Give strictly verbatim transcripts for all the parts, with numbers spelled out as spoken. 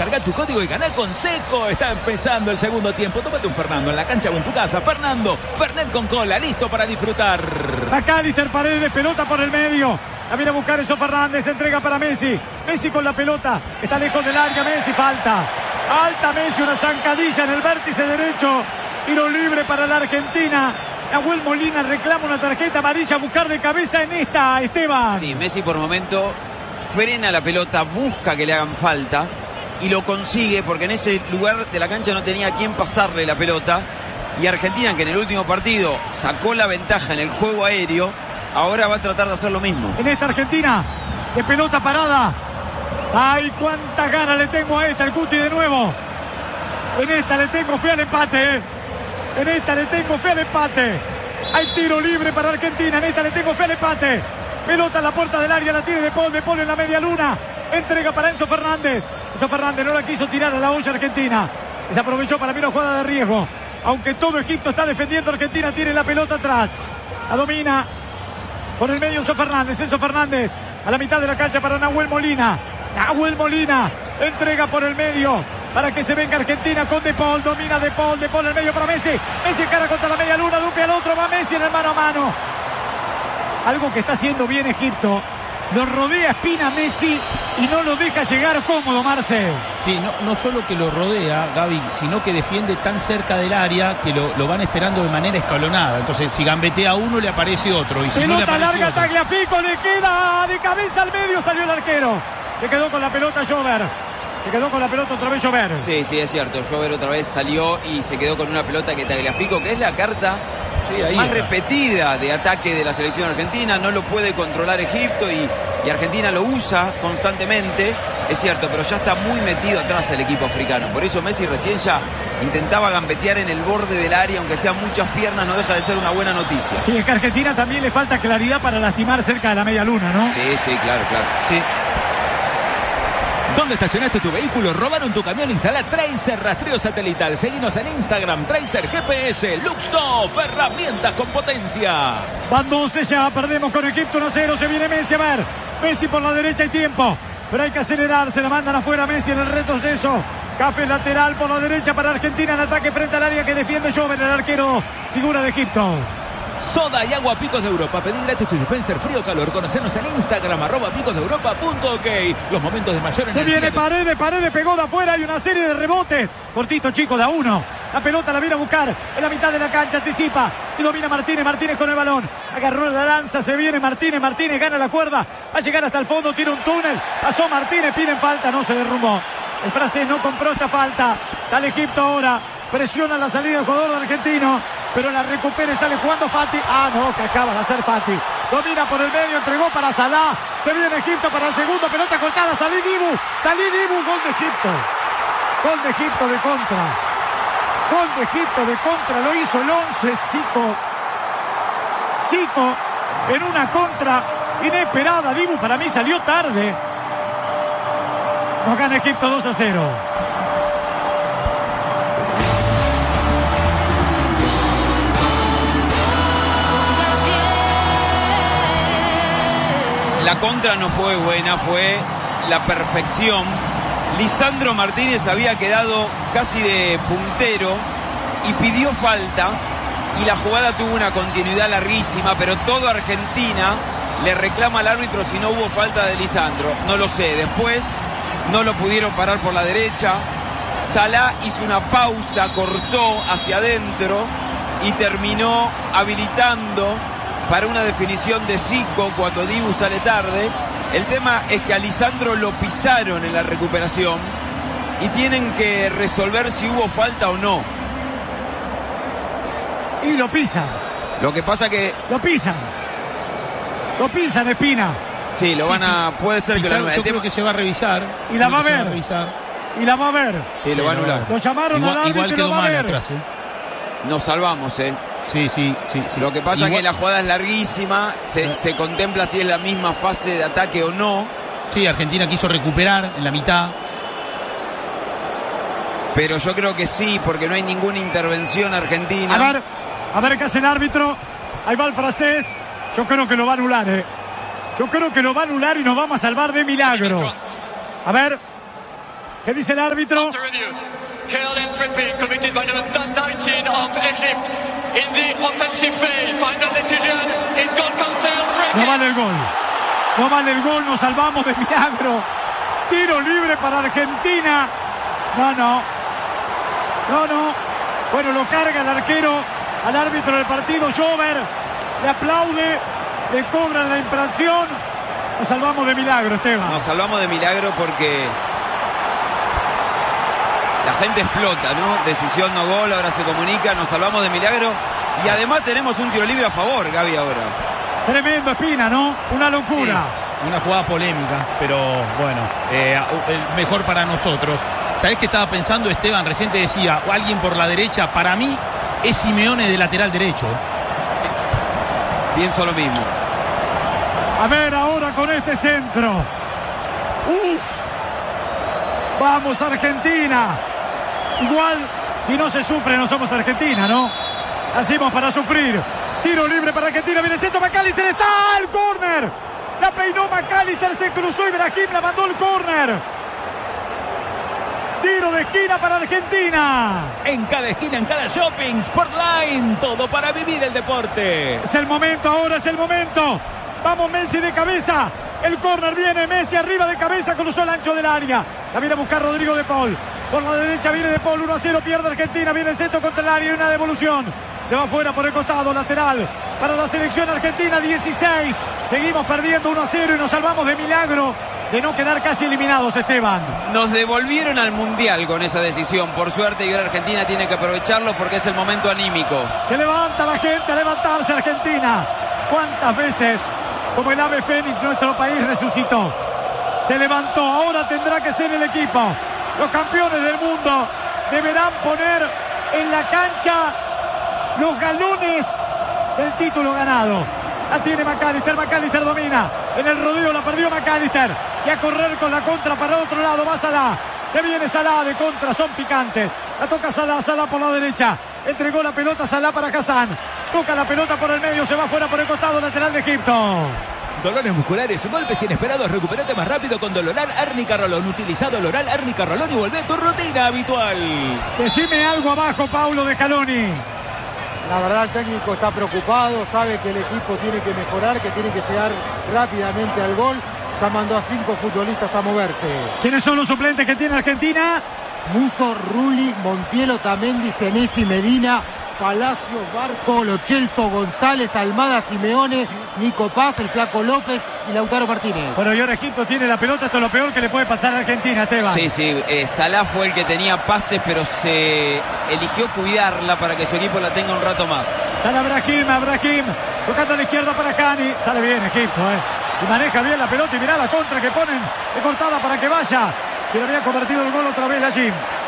carga tu código y ganá con Seco. Está empezando el segundo tiempo. Tómate un Fernando en la cancha o en tu casa. Fernando, Fernet con cola, listo para disfrutar. McAllister, Paredes, pelota por el medio. La viene a buscar Enzo Fernández, entrega para Messi. Messi con la pelota, está lejos del área. Messi, falta. Alta Messi, una zancadilla en el vértice derecho. Tiro libre para la Argentina. Nahuel Molina reclama una tarjeta amarilla, a buscar de cabeza en esta, Esteban. Sí, Messi por momento frena la pelota, busca que le hagan falta y lo consigue porque en ese lugar de la cancha no tenía a quién pasarle la pelota. Y Argentina, que en el último partido sacó la ventaja en el juego aéreo, ahora va a tratar de hacer lo mismo. En esta Argentina, de pelota parada. ¡Ay, cuántas ganas le tengo a esta! El Cuti de nuevo. En esta le tengo fe al empate, ¿eh? En esta le tengo fe al empate. Hay tiro libre para Argentina. En esta le tengo fe al empate. Pelota en la puerta del área. La tiene De Paul. De Paul en la media luna. Entrega para Enzo Fernández. Enzo Fernández no la quiso tirar a la olla Argentina. Se aprovechó para mí una jugada de riesgo. Aunque todo Egipto está defendiendo, Argentina tiene la pelota atrás. La domina por el medio Enzo Fernández. Enzo Fernández a la mitad de la cancha para Nahuel Molina. Nahuel Molina entrega por el medio para que se venga Argentina con De Paul. Domina De Paul. De Paul en el medio para Messi. Messi cara contra la media luna. Duque al otro. Va Messi en el mano a mano. Algo que está haciendo bien Egipto. Lo rodea Espina Messi y no lo deja llegar cómodo, Marce. Sí, no, no solo que lo rodea, Gaby, sino que defiende tan cerca del área que lo, lo van esperando de manera escalonada. Entonces, si gambetea uno, le aparece otro. Y si pelota no le aparece larga, otro. Tagliafico, le queda de cabeza al medio. Salió el arquero. Se quedó con la pelota Jover. Se quedó con la pelota otra vez Jover. Sí, sí, es cierto. Jover otra vez salió y se quedó con una pelota que Tagliafico, que es la carta sí, ahí más está. repetida de ataque de la selección argentina. No lo puede controlar Egipto y, y Argentina lo usa constantemente. Es cierto, pero ya está muy metido atrás el equipo africano. Por eso Messi recién ya intentaba gambetear en el borde del área, aunque sean muchas piernas, no deja de ser una buena noticia. Sí, es que a Argentina también le falta claridad para lastimar cerca de la media luna, ¿no? Sí, sí, claro, claro. Sí. ¿Dónde estacionaste tu vehículo? ¿Robaron tu camión? Instala Tracer Rastreo Satelital. Seguinos en Instagram, Tracer G P S, Luxtoff, herramientas con potencia. Van doce ya, perdemos con Egipto uno a cero. Se viene Messi a ver. Messi por la derecha, hay tiempo. Pero hay que acelerar, se la mandan afuera Messi en el retroceso. Café lateral por la derecha para Argentina en ataque frente al área que defiende Joven, el arquero figura de Egipto. Soda y agua Picos de Europa. Pedí gratis tu dispenser frío o calor. Conocernos en Instagram, arroba picos de europa punto ok. Los momentos de mayor energía. Se viene de... Paredes, Paredes pegó de afuera. Hay una serie de rebotes. Cortito, chico, da uno. La pelota la viene a buscar en la mitad de la cancha. Anticipa y domina Martínez. Martínez con el balón. Agarró la lanza. Se viene Martínez. Martínez gana la cuerda. Va a llegar hasta el fondo. Tiene un túnel. Pasó Martínez. Piden falta. No se derrumbó. El francés no compró esta falta. Sale Egipto ahora. Presiona la salida del jugador argentino. Pero la recupera y sale jugando Fati. Ah, no, que acaba de hacer Fati. Domina por el medio, entregó para Salah. Se viene Egipto para el segundo. Pelota cortada. Salí Dibu. Salí Dibu. Gol de Egipto. Gol de Egipto de contra. Gol de Egipto de contra. Lo hizo el once. Zico. Zico en una contra inesperada. Dibu para mí salió tarde. Nos gana Egipto dos a cero. La contra no fue buena, fue la perfección. Lisandro Martínez había quedado casi de puntero y pidió falta y la jugada tuvo una continuidad larguísima, pero toda Argentina le reclama al árbitro si no hubo falta de Lisandro. No lo sé, después no lo pudieron parar por la derecha. Salah hizo una pausa, cortó hacia adentro y terminó habilitando para una definición de Zico cuando Dibu sale tarde. El tema es que a Lisandro lo pisaron en la recuperación y tienen que resolver si hubo falta o no. Y lo pisan. Lo que pasa que... Lo pisan. Lo pisan, Espina. Sí, lo sí, van a... Puede ser pisar, que lo Yo creo que se va a revisar. Y la va a ver. Va y la va a ver. Sí, sí, lo va a anular. Lo llamaron igual, al árbitro igual quedó mal atrás, ¿eh? Nos salvamos, ¿eh? Sí, sí, sí, sí. Lo que pasa igual... es que la jugada es larguísima, se, eh. se contempla si es la misma fase de ataque o no. Sí, Argentina quiso recuperar en la mitad. Pero yo creo que sí, porque no hay ninguna intervención argentina. A ver, a ver qué hace el árbitro. Ahí va el francés. Yo creo que lo va a anular, ¿eh? Yo creo que lo va a anular y nos vamos a salvar de milagro. A ver. ¿Qué dice el árbitro? Careless tripping committed by number nineteen of Egypt in the offensive phase. Final decision is goal cancel. No vale el gol. No vale el gol, nos salvamos de milagro. Tiro libre para Argentina. No, no. No, no. Bueno, lo carga el arquero al árbitro del partido, Jover. Le aplaude, le cobran la infracción. Nos salvamos de milagro, Esteban. Nos salvamos de milagro porque la gente explota, ¿no? Decisión no gol, ahora se comunica, nos salvamos de milagro. Y además tenemos un tiro libre a favor, Gaby, ahora. Tremendo, Espina, ¿no? Una locura. Sí, una jugada polémica, pero bueno, eh, mejor para nosotros. ¿Sabés qué estaba pensando, Esteban? Recién te decía, alguien por la derecha, para mí es Simeone de lateral derecho. Pienso lo mismo. A ver ahora con este centro. Uf. Vamos, Argentina. Igual, si no se sufre, no somos Argentina, ¿no? Hacemos para sufrir. Tiro libre para Argentina. Viene el centro, McAllister. ¡Está el córner! La peinó McAllister, se cruzó Ibrahim, la mandó el córner. Tiro de esquina para Argentina. En cada esquina, en cada shopping, Sportline, todo para vivir el deporte. Es el momento, ahora es el momento. Vamos, Messi de cabeza. El córner viene, Messi arriba de cabeza, cruzó el ancho del área. La viene a buscar Rodrigo de Paul. Por la derecha viene de Paul, uno a cero, pierde Argentina. Viene el centro contra el área y una devolución. Se va fuera por el costado, lateral para la selección argentina, dieciséis. Seguimos perdiendo uno a cero y nos salvamos de milagro de no quedar casi eliminados, Esteban. Nos devolvieron al Mundial con esa decisión. Por suerte, y ahora Argentina tiene que aprovecharlo porque es el momento anímico. Se levanta la gente a levantarse, Argentina. ¿Cuántas veces, como el ave fénix, nuestro país resucitó? Se levantó, ahora tendrá que ser el equipo. Los campeones del mundo deberán poner en la cancha los galones del título ganado. La tiene McAllister, McAllister domina. En el rodeo la perdió McAllister. Y a correr con la contra para otro lado. Va Salah. Se viene Salah de contra, son picantes. La toca Salah, Salah por la derecha. Entregó la pelota Salah para Hassan. Toca la pelota por el medio, se va fuera por el costado lateral de Egipto. Dolores musculares, golpes inesperados, recupérate más rápido con Doloral Árnica Rolón. Utiliza Doloral Árnica Rolón y volvé a tu rutina habitual. Decime algo abajo, Paulo de Scaloni. La verdad, el técnico está preocupado, sabe que el equipo tiene que mejorar, que tiene que llegar rápidamente al gol. Ya mandó a cinco futbolistas a moverse. ¿Quiénes son los suplentes que tiene Argentina? Muso, Rulli, Montiel, Otamendi, Senesi, Medina, Palacio, Barco, Lo Celso, González, Almada, Simeone, Nico Paz, el Flaco López y Lautaro Martínez. Bueno, y ahora Egipto tiene la pelota, esto es lo peor que le puede pasar a Argentina, Esteban. Sí, sí, eh, Salah fue el que tenía pases, pero se eligió cuidarla para que su equipo la tenga un rato más. Sale Abrahim, Abrahim, tocando a la izquierda para Cani, sale bien Egipto, eh. Y maneja bien la pelota y mirá la contra que ponen de cortada para que vaya. Que había convertido el gol otra vez allí.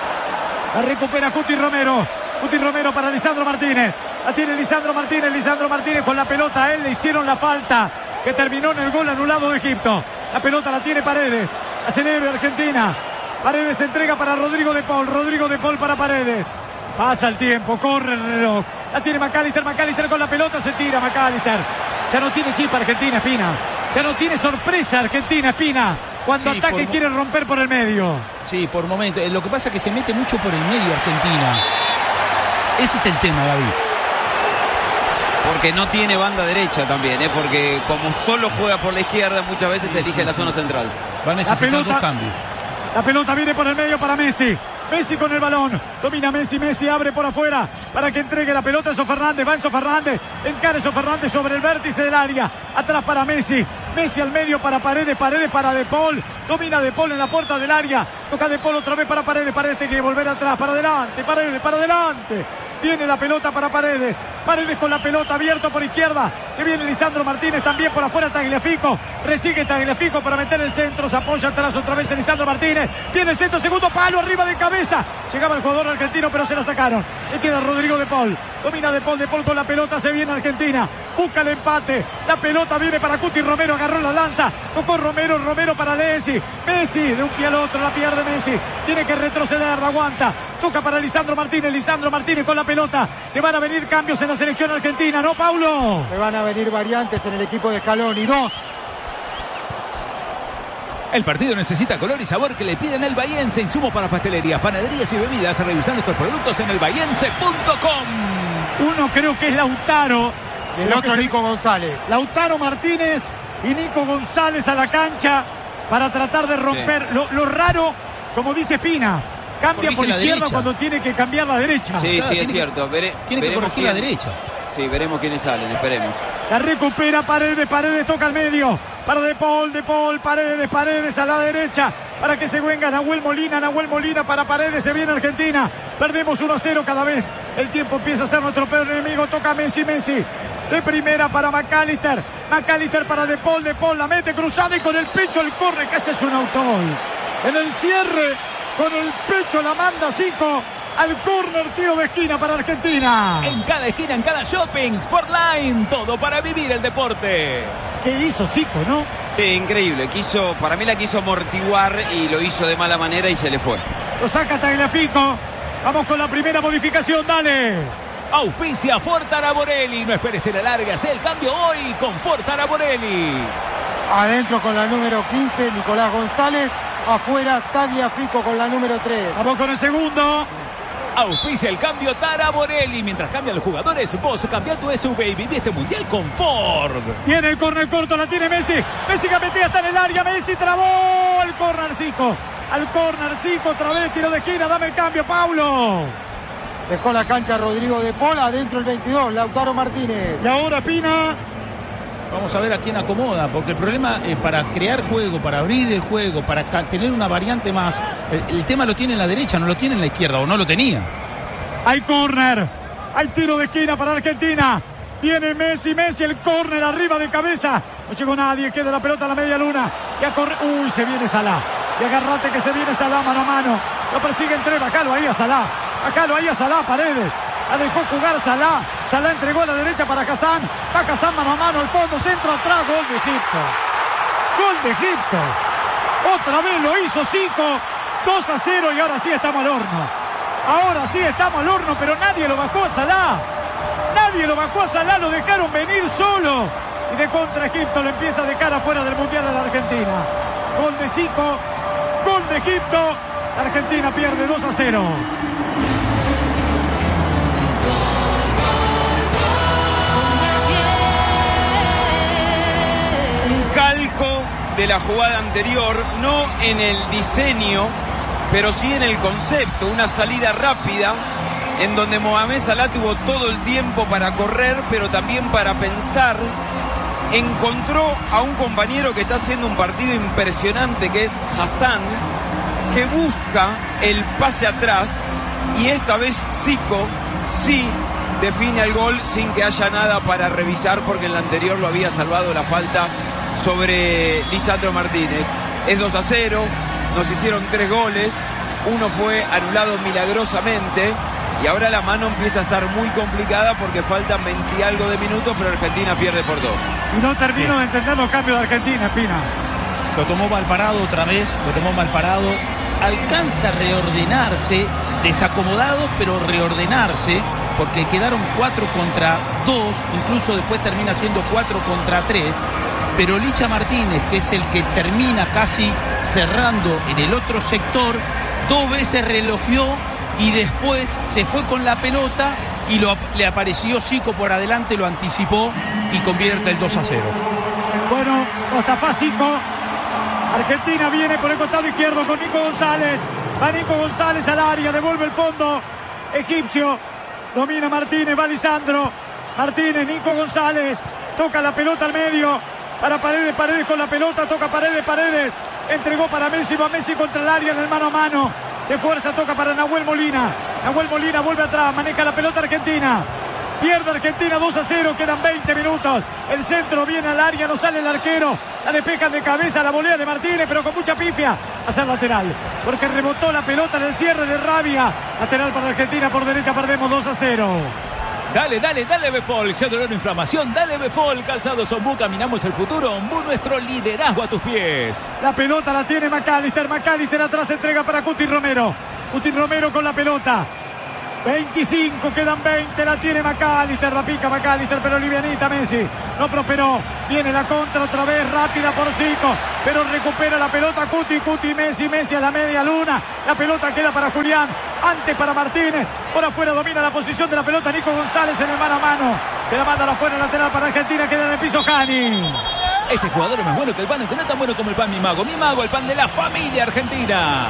La recupera Cuti Romero. Cuti Romero para Lisandro Martínez. La tiene Lisandro Martínez. Lisandro Martínez con la pelota. A él le hicieron la falta que terminó en el gol anulado de Egipto. La pelota la tiene Paredes. Acelera Argentina. Paredes se entrega para Rodrigo de Paul. Rodrigo de Paul para Paredes. Pasa el tiempo. Corre el reloj. La tiene McAllister. McAllister con la pelota. Se tira McAllister. Ya no tiene chip Argentina, Espina. Ya no tiene sorpresa Argentina, Espina. Cuando sí, ataque quiere romper por el medio. Sí, por momentos. Lo que pasa es que se mete mucho por el medio Argentina. Ese es el tema, Gaby. Porque no tiene banda derecha también, ¿eh? Porque como solo juega por la izquierda, muchas veces sí, elige sí, la sí. zona central. Va a necesitar la pelota, dos cambios. La pelota viene por el medio para Messi. Messi con el balón. Domina Messi. Messi abre por afuera para que entregue la pelota a Enzo Fernández. Va Enzo Fernández. Encara Enzo Fernández sobre el vértice del área. Atrás para Messi. Messi al medio para Paredes. Paredes para De Paul. Domina De Paul en la puerta del área. Toca De Paul otra vez para Paredes. Paredes tiene que volver atrás. Para adelante. Paredes para adelante. Viene la pelota para Paredes. Paredes con la pelota abierto por izquierda. Se viene Lisandro Martínez también por afuera. Tagliafico. Resigue Tagliafico para meter el centro. Se apoya atrás otra vez en Lisandro Martínez. Viene el centro. Segundo palo arriba de cabeza. Llegaba el jugador argentino, pero se la sacaron. Le queda Rodrigo de Paul. Domina de Paul. De Paul con la pelota. Se viene Argentina. Busca el empate. La pelota viene para Cuti Romero. Agarró la lanza. Tocó Romero. Romero para Messi. Messi de un pie al otro. La pierde Messi. Tiene que retroceder. La aguanta. Toca para Lisandro Martínez. Lisandro Martínez con la pelota. Se van a venir cambios en la selección argentina, ¿no, Paulo? Se van a venir variantes en el equipo de Scaloni. Dos. El partido necesita color y sabor que le piden el Bahiense. Insumos para pastelerías, panaderías y bebidas. Revisando estos productos en el bahiense punto com. Uno creo que es Lautaro. El otro Nico González. Lautaro Martínez y Nico González a la cancha para tratar de romper. Sí. Lo, lo raro, como dice Pina, cambia corrige por la izquierda derecha cuando tiene que cambiar la derecha. Sí, Claro, sí, es cierto. Que, Vere, tiene que corregir quién, la derecha. Sí, veremos quiénes salen, esperemos. La recupera Paredes, Paredes toca al medio. Para De Paul, De Paul, Paredes, Paredes a la derecha. Para que se venga Nahuel Molina, Nahuel Molina para Paredes, se viene Argentina. Perdemos uno a cero cada vez. El tiempo empieza a ser nuestro peor enemigo. Toca Messi, Messi. De primera para McAllister. McAllister para De Paul, De Paul la mete cruzada y con el pecho el corre, casi es un autogol. En el cierre, con el pecho la manda Zico. Al córner, tiro de esquina para Argentina. En cada esquina, en cada shopping, Sportline, todo para vivir el deporte. ¿Qué hizo Zico, no? Sí, increíble. Quiso, para mí la quiso amortiguar y lo hizo de mala manera y se le fue. Lo saca Tagliafico. Vamos con la primera modificación, dale. Auspicia Ford Taraborelli. No esperes en la larga, haz el cambio hoy con Ford Taraborelli. Adentro con la número quince, Nicolás González. Afuera, Tagliafico con la número tres. Vamos con el segundo. Auspicia el cambio Taraborelli. Mientras cambian los jugadores, vos cambia tu S U V y viví este mundial con Ford. Viene el córner corto, la tiene Messi. Messi Gametía está en el área. Messi trabó el córner Zico. Al córner Zico, otra vez tiro de esquina. Dame el cambio, Paulo. Dejó la cancha Rodrigo De Paul. Adentro el veintidós, Lautaro Martínez. Y ahora Pina. Vamos a ver a quién acomoda, porque el problema eh, para crear juego, para abrir el juego, para tener una variante más, el, el tema lo tiene en la derecha, no lo tiene en la izquierda, o no lo tenía. Hay córner, hay tiro de esquina para Argentina. Viene Messi, Messi, el córner arriba de cabeza. No llegó nadie, queda la pelota a la media luna. Ya corre, uy, se viene Salah. Y agarrate que se viene Salah mano a mano. Lo persigue entre, bajalo ahí a Salah. Bajalo ahí a Salah, Paredes. La dejó jugar Salah. Salah entregó a la derecha para Hassan. Va Hassan mano a mano, al fondo, centro atrás. Gol de Egipto. Gol de Egipto. Otra vez lo hizo Zico. dos a cero y ahora sí estamos al horno. Ahora sí estamos al horno, pero nadie lo bajó a Salah. Nadie lo bajó a Salah, lo dejaron venir solo. Y de contra Egipto lo empieza a dejar afuera del Mundial de la Argentina. Gol de Zico. Gol de Egipto. Argentina pierde dos a cero. Calco de la jugada anterior, no en el diseño, pero sí en el concepto. Una salida rápida en donde Mohamed Salah tuvo todo el tiempo para correr, pero también para pensar. Encontró a un compañero que está haciendo un partido impresionante, que es Hassan, que busca el pase atrás, y esta vez Zico sí define el gol sin que haya nada para revisar, porque en la anterior lo había salvado la falta sobre Lisandro Martínez. Es dos a cero, nos hicieron tres goles, uno fue anulado milagrosamente y ahora la mano empieza a estar muy complicada porque faltan veinte y algo de minutos, pero Argentina pierde por dos. Y no termino sí. de entender los cambios de Argentina, Pina. Lo tomó mal parado otra vez, lo tomó mal parado. Alcanza a reordenarse, desacomodado, pero reordenarse, porque quedaron cuatro contra dos, incluso después termina siendo cuatro contra tres. Pero Licha Martínez, que es el que termina casi cerrando en el otro sector, dos veces relojeó y después se fue con la pelota y lo, le apareció Zico por adelante, lo anticipó y convierte el dos a cero. Bueno, Mustafa Zico. Argentina viene por el costado izquierdo con Nico González. Va Nico González al área, devuelve el fondo egipcio. Domina Martínez, va Lisandro. Martínez, Nico González. Toca la pelota al medio. Para Paredes, Paredes con la pelota. Toca Paredes, Paredes. Entregó para Messi, va Messi contra el área en el mano a mano. Se fuerza, toca para Nahuel Molina. Nahuel Molina vuelve atrás, maneja la pelota Argentina. Pierde Argentina dos a cero, quedan veinte minutos. El centro viene al área, no sale el arquero. La despejan de cabeza, la volea de Martínez, pero con mucha pifia. A ser lateral, porque rebotó la pelota en el cierre de Rabia. Lateral para Argentina, por derecha perdemos dos a cero. Dale, dale, dale Befol, si hay dolor o inflamación, dale Befol, Calzados Ombú, caminamos el futuro, Ombú, nuestro liderazgo a tus pies. La pelota la tiene McAllister, McAllister atrás entrega para Cuti Romero. Cuti Romero con la pelota. veinticinco, quedan veinte, la tiene McAllister, la pica McAllister, pero livianita Messi, no prosperó, viene la contra otra vez, rápida por Zico, pero recupera la pelota Cuti, Cuti, Messi, Messi a la media luna, la pelota queda para Julián, antes para Martínez, por afuera domina la posición de la pelota Nico González en el mano a mano, se la manda a la afuera lateral para Argentina, queda en el piso Cani. Este jugador es más bueno que el pan, aunque no es tan bueno como el pan Mi Mago. Mi Mago, el pan de la familia argentina.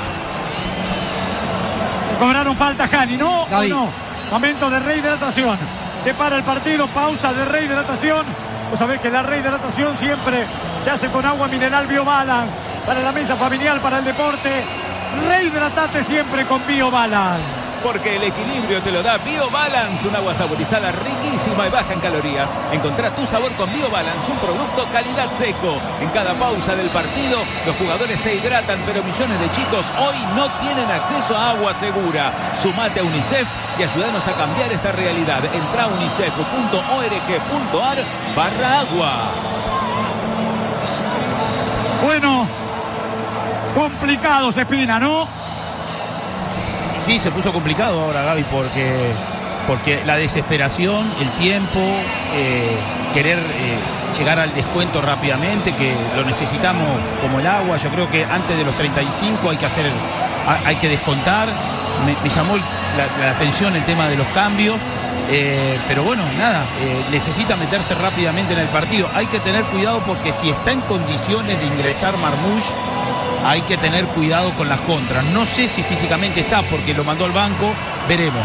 Cobraron falta Cani, ¿no? Gaby. ¿O no? Momento de rehidratación. Se para el partido, pausa de rehidratación. Vos sabés que la rehidratación siempre se hace con agua mineral BioBalance. Para la mesa familiar, para el deporte, rehidratate siempre con BioBalance. Porque el equilibrio te lo da BioBalance, un agua saborizada riquísima y baja en calorías. Encontrá tu sabor con BioBalance, un producto calidad seco. En cada pausa del partido, los jugadores se hidratan, pero millones de chicos hoy no tienen acceso a agua segura. Sumate a UNICEF y ayúdanos a cambiar esta realidad. Entrá a unicef punto org punto ar barra agua. Bueno, complicados Espina, ¿no? Sí, se puso complicado ahora, Gaby, porque, porque la desesperación, el tiempo, eh, querer eh, llegar al descuento rápidamente, que lo necesitamos como el agua. Yo creo que antes de los treinta y cinco hay que hacer, hay que descontar. Me, me llamó la, la atención el tema de los cambios, eh, pero bueno, nada, eh, necesita meterse rápidamente en el partido. Hay que tener cuidado porque si está en condiciones de ingresar Marmoush, hay que tener cuidado con las contras. No sé si físicamente está porque lo mandó al banco, veremos.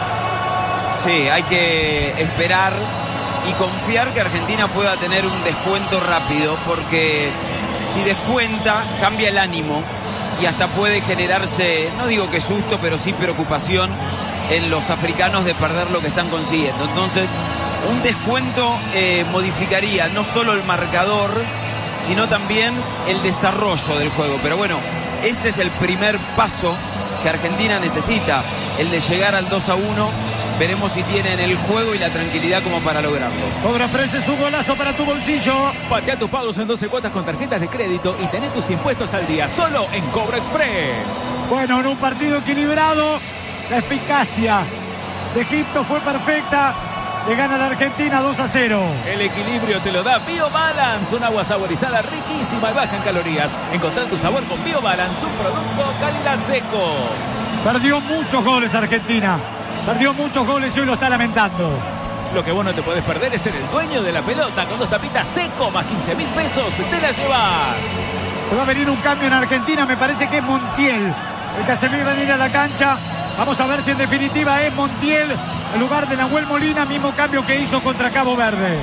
Sí, hay que esperar y confiar que Argentina pueda tener un descuento rápido, porque si descuenta cambia el ánimo y hasta puede generarse, no digo que susto, pero sí preocupación en los africanos de perder lo que están consiguiendo. Entonces, un descuento eh, modificaría no solo el marcador, sino también el desarrollo del juego. Pero bueno, ese es el primer paso que Argentina necesita, el de llegar al dos a uno. Veremos si tienen el juego y la tranquilidad como para lograrlo. Cobra Prenses, un golazo para tu bolsillo. Patea tus pagos en doce cuotas con tarjetas de crédito y tené tus impuestos al día solo en Cobra Express. Bueno, en un partido equilibrado, la eficacia de Egipto fue perfecta. Le gana la Argentina dos a cero. El equilibrio te lo da BioBalance, un agua saborizada riquísima y baja en calorías. Encontrá tu sabor con BioBalance, un producto calidad seco. Perdió muchos goles Argentina. Perdió muchos goles y hoy lo está lamentando. Lo que vos no te podés perder es ser el dueño de la pelota. Con dos tapitas seco más quince mil pesos, te la llevas. Se va a venir un cambio en Argentina, me parece que es Montiel el que se va a venir a la cancha. Vamos a ver si en definitiva es Montiel en lugar de Nahuel Molina, mismo cambio que hizo contra Cabo Verde.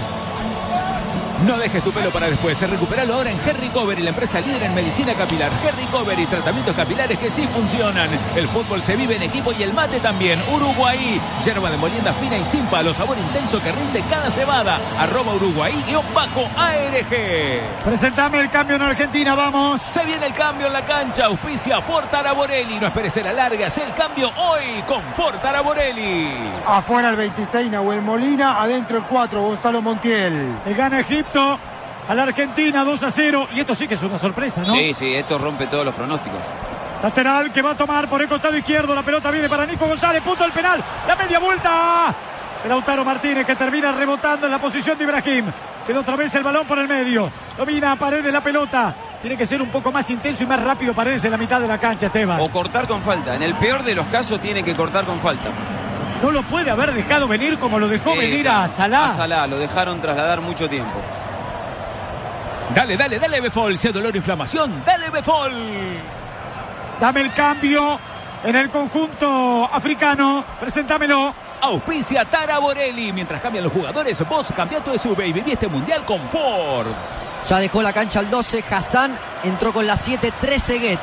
No dejes tu pelo para después. Recuperalo ahora en Hair Recovery, la empresa líder en medicina capilar. Hair Recovery, tratamientos capilares que sí funcionan. El fútbol se vive en equipo y el mate también. Uruguay, yerba de molienda fina y sin palo, sabor intenso que rinde cada cebada. Arroba Uruguay, guión bajo A R G. Presentame el cambio en Argentina, vamos. Se viene el cambio en la cancha. Auspicia Ford Araborelli. No esperes el alargue, haz el cambio hoy con Ford Araborelli. Afuera el veintiséis, Nahuel Molina. Adentro el cuatro, Gonzalo Montiel. Le gana Egipto a la Argentina dos a cero. Y esto sí que es una sorpresa, ¿no? Sí, sí, esto rompe todos los pronósticos. Lateral que va a tomar por el costado izquierdo. La pelota viene para Nico González. Punto del penal. La media vuelta. El Lautaro Martínez que termina rebotando en la posición de Ibrahim. Queda otra vez el balón por el medio. Domina a Paredes la pelota. Tiene que ser un poco más intenso y más rápido Paredes en la mitad de la cancha, Esteban. O cortar con falta. En el peor de los casos tiene que cortar con falta. No lo puede haber dejado venir como lo dejó Eh, venir a Salah. A Salah, lo dejaron trasladar mucho tiempo. Dale, dale, dale, Befol. Si hay dolor o inflamación, dale, Befol. Dame el cambio en el conjunto africano. Preséntamelo. Auspicia Tara Borelli. Mientras cambian los jugadores, vos cambia tu S U V y viví este mundial con Ford. Ya dejó la cancha al doce, Hassan entró con la siete, Trezeguet.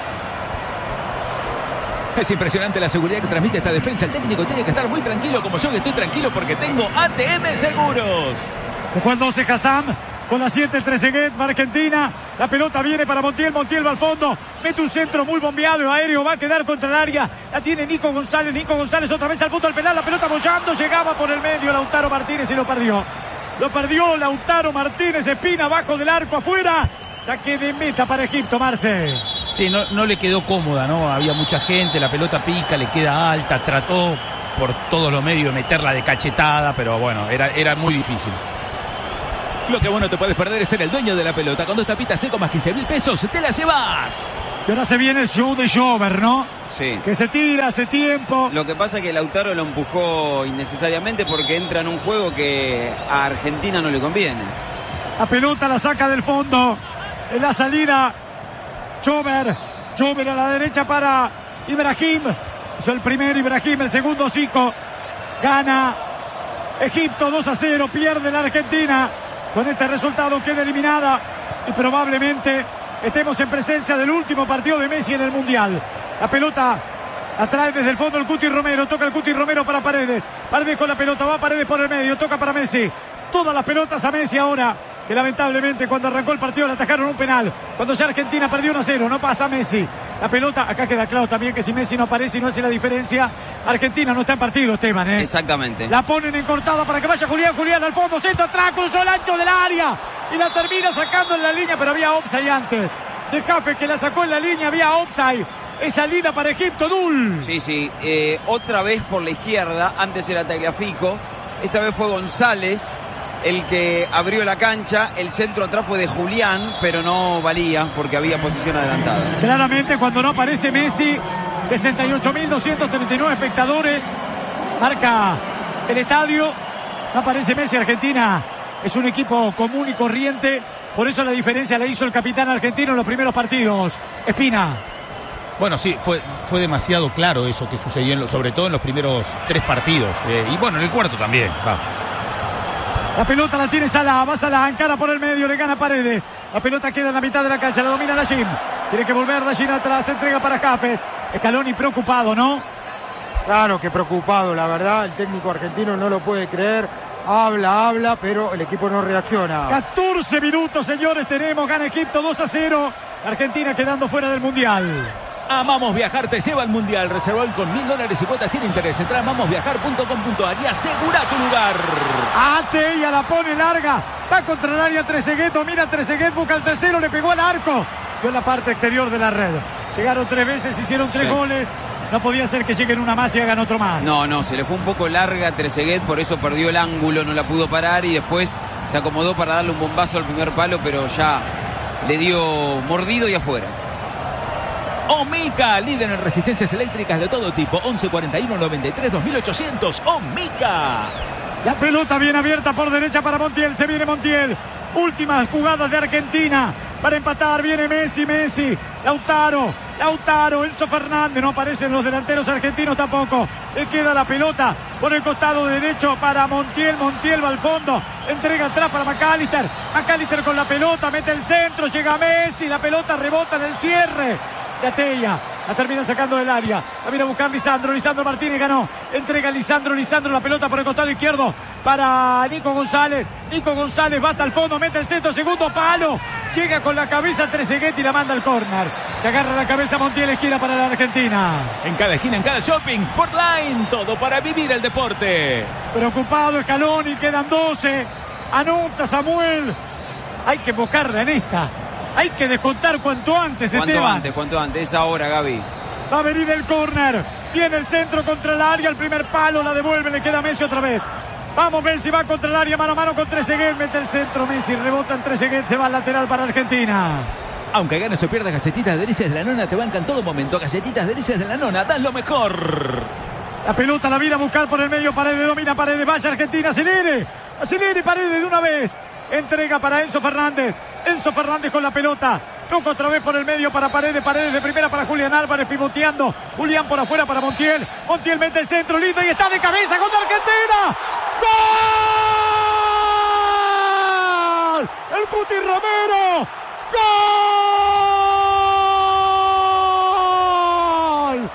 Es impresionante la seguridad que transmite esta defensa. El técnico tiene que estar muy tranquilo, como yo que estoy tranquilo porque tengo A T M Seguros. Se fue al doce Hassan. Con la siete, Trezeguet, va Argentina. La pelota viene para Montiel. Montiel va al fondo. Mete un centro muy bombeado. Aéreo va a quedar contra el área. La tiene Nico González. Nico González otra vez al punto del penal. La pelota bollando. Llegaba por el medio Lautaro Martínez y lo perdió. Lo perdió Lautaro Martínez. Espina abajo del arco afuera. Saque de meta para Egipto, Marce. Sí, no, no le quedó cómoda, ¿no? Había mucha gente. La pelota pica, le queda alta. Trató por todos los medios meterla de cachetada, pero bueno, era, era muy difícil. Lo que vos no te puedes perder es ser el dueño de la pelota. Con dos tapitas seco más quince mil pesos, te la llevas. Y ahora se viene el show de Jover, ¿no? Sí. Que se tira, hace tiempo. Lo que pasa es que Lautaro lo empujó innecesariamente porque entra en un juego que a Argentina no le conviene. La pelota la saca del fondo. En la salida, Jover. Jover a la derecha para Ibrahim. Hizo el primero Ibrahim, el segundo Zico. Gana Egipto dos a cero. Pierde la Argentina. Con este resultado queda eliminada. Y probablemente estemos en presencia del último partido de Messi en el Mundial. La pelota atrae desde el fondo el Cuti Romero. Toca el Cuti Romero para Paredes. Paredes con la pelota. Va Paredes por el medio. Toca para Messi. Todas las pelotas a Messi ahora. Que lamentablemente cuando arrancó el partido le atajaron un penal. Cuando ya Argentina perdió uno a cero. No pasa Messi. La pelota, acá queda claro también que si Messi no aparece y no hace la diferencia, Argentina no está en partido, Esteban, ¿eh? Exactamente. La ponen en cortada para que vaya Julián. Julián al fondo. Centro atrás. Cruzó el ancho del área. Y la termina sacando en la línea. Pero había offside antes. De Jafe que la sacó en la línea. Había offside. Es salida para Egipto, Dul. Sí, sí. Eh, otra vez por la izquierda. Antes era Tagliafico. Esta vez fue González el que abrió la cancha. El centro atrás fue de Julián, pero no valía porque había posición adelantada. Claramente cuando no aparece Messi, sesenta y ocho mil doscientos treinta y nueve espectadores. Marca el estadio. No aparece Messi. Argentina es un equipo común y corriente. Por eso la diferencia la hizo el capitán argentino en los primeros partidos. Espina. Bueno, sí, fue, fue demasiado claro eso que sucedió, en lo, sobre todo en los primeros tres partidos. Eh, y bueno, en el cuarto también. Va. La pelota la tiene Salah. Va Salah, encara por el medio, le gana Paredes. La pelota queda en la mitad de la cancha, la domina Lajim. Tiene que volver Lajim atrás, entrega para Jafes. Scaloni preocupado, ¿no? Claro que preocupado, la verdad. El técnico argentino no lo puede creer. Habla, habla, pero el equipo no reacciona. catorce minutos, señores, tenemos. Gana Egipto dos a cero. Argentina quedando fuera del Mundial. Amamos Viajar te lleva al Mundial. Reserva hoy con mil dólares y cuotas sin interés. Entra a amamos viajar punto com punto a r y asegura tu lugar. Ate, ella la pone larga. Va contra el área Trezeguet. Domina Trezeguet. Busca el tercero. Le pegó al arco. Dio en la parte exterior de la red. Llegaron tres veces. Hicieron tres sí. goles. No podía ser que lleguen una más y hagan otro más. No, no. Se le fue un poco larga a Trezeguet. Por eso perdió el ángulo. No la pudo parar. Y después se acomodó para darle un bombazo al primer palo. Pero ya le dio mordido y afuera. Omica, líder en resistencias eléctricas de todo tipo. once cuarenta y uno noventa y tres dos mil ochocientos. Omica. La pelota bien abierta por derecha para Montiel. Se viene Montiel. Últimas jugadas de Argentina para empatar. Viene Messi, Messi. Lautaro, Lautaro. Enzo Fernández. No aparecen los delanteros argentinos tampoco. Le queda la pelota por el costado derecho para Montiel. Montiel va al fondo. Entrega atrás para McAllister. McAllister con la pelota. Mete el centro. Llega Messi. La pelota rebota en el cierre. Atella, la termina sacando del área. La viene a buscar Lisandro. Lisandro Martínez ganó. Entrega Lisandro. Lisandro la pelota por el costado izquierdo para Nico González. Nico González va hasta el fondo. Mete el centro. Segundo palo. Llega con la cabeza Trezeguet y la manda al córner. Se agarra la cabeza Montiel. Esquina para la Argentina. En cada esquina, en cada shopping. Sportline. Todo para vivir el deporte. Preocupado Scaloni. Quedan doce. Anota Samuel. Hay que buscarla en esta. Hay que descontar cuanto antes, Cuanto Esteban. antes, cuanto antes. Es ahora, Gaby. Va a venir el córner. Viene el centro contra el área. El primer palo la devuelve. Le queda Messi otra vez. Vamos, Messi va contra el área. Mano a mano con Trezeguet. Mete el centro. Messi rebota en Trezeguet. Se va al lateral para Argentina. Aunque ganes o pierdas, Galletitas Delicias de la Nona te bancan todo momento. Galletitas Delicias de la Nona, dan lo mejor. La pelota la viene a buscar por el medio. Paredes domina. Paredes. Vaya Argentina. Acelere. Acelere Paredes de una vez. Entrega para Enzo Fernández. Enzo Fernández con la pelota. Toca otra vez por el medio para Paredes. Paredes de primera para Julián Álvarez pivoteando. Julián por afuera para Montiel. Montiel mete el centro lindo y está de cabeza contra Argentina. ¡Gol! El Cuti Romero. ¡Gol!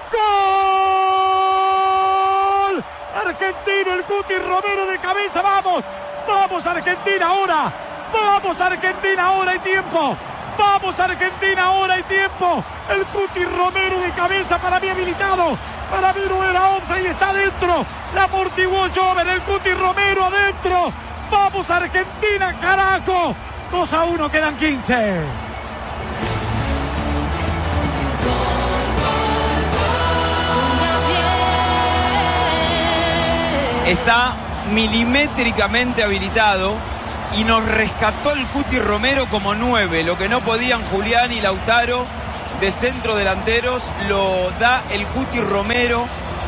¡Gol! Argentina, el Cuti Romero de cabeza. ¡Vamos! ¡Vamos Argentina ahora! ¡Vamos Argentina! ¡Ahora hay tiempo! ¡Vamos Argentina! ¡Ahora hay tiempo! El Cuti Romero de cabeza, para mí habilitado. Para mí no era offside y está adentro. La amortiguó Jover, el Cuti Romero adentro. ¡Vamos Argentina, carajo! dos a uno, quedan quince. está milimétricamente habilitado y nos rescató el Cuti Romero como nueve, lo que no podían Julián y Lautaro de centro delanteros, lo da el Cuti Romero.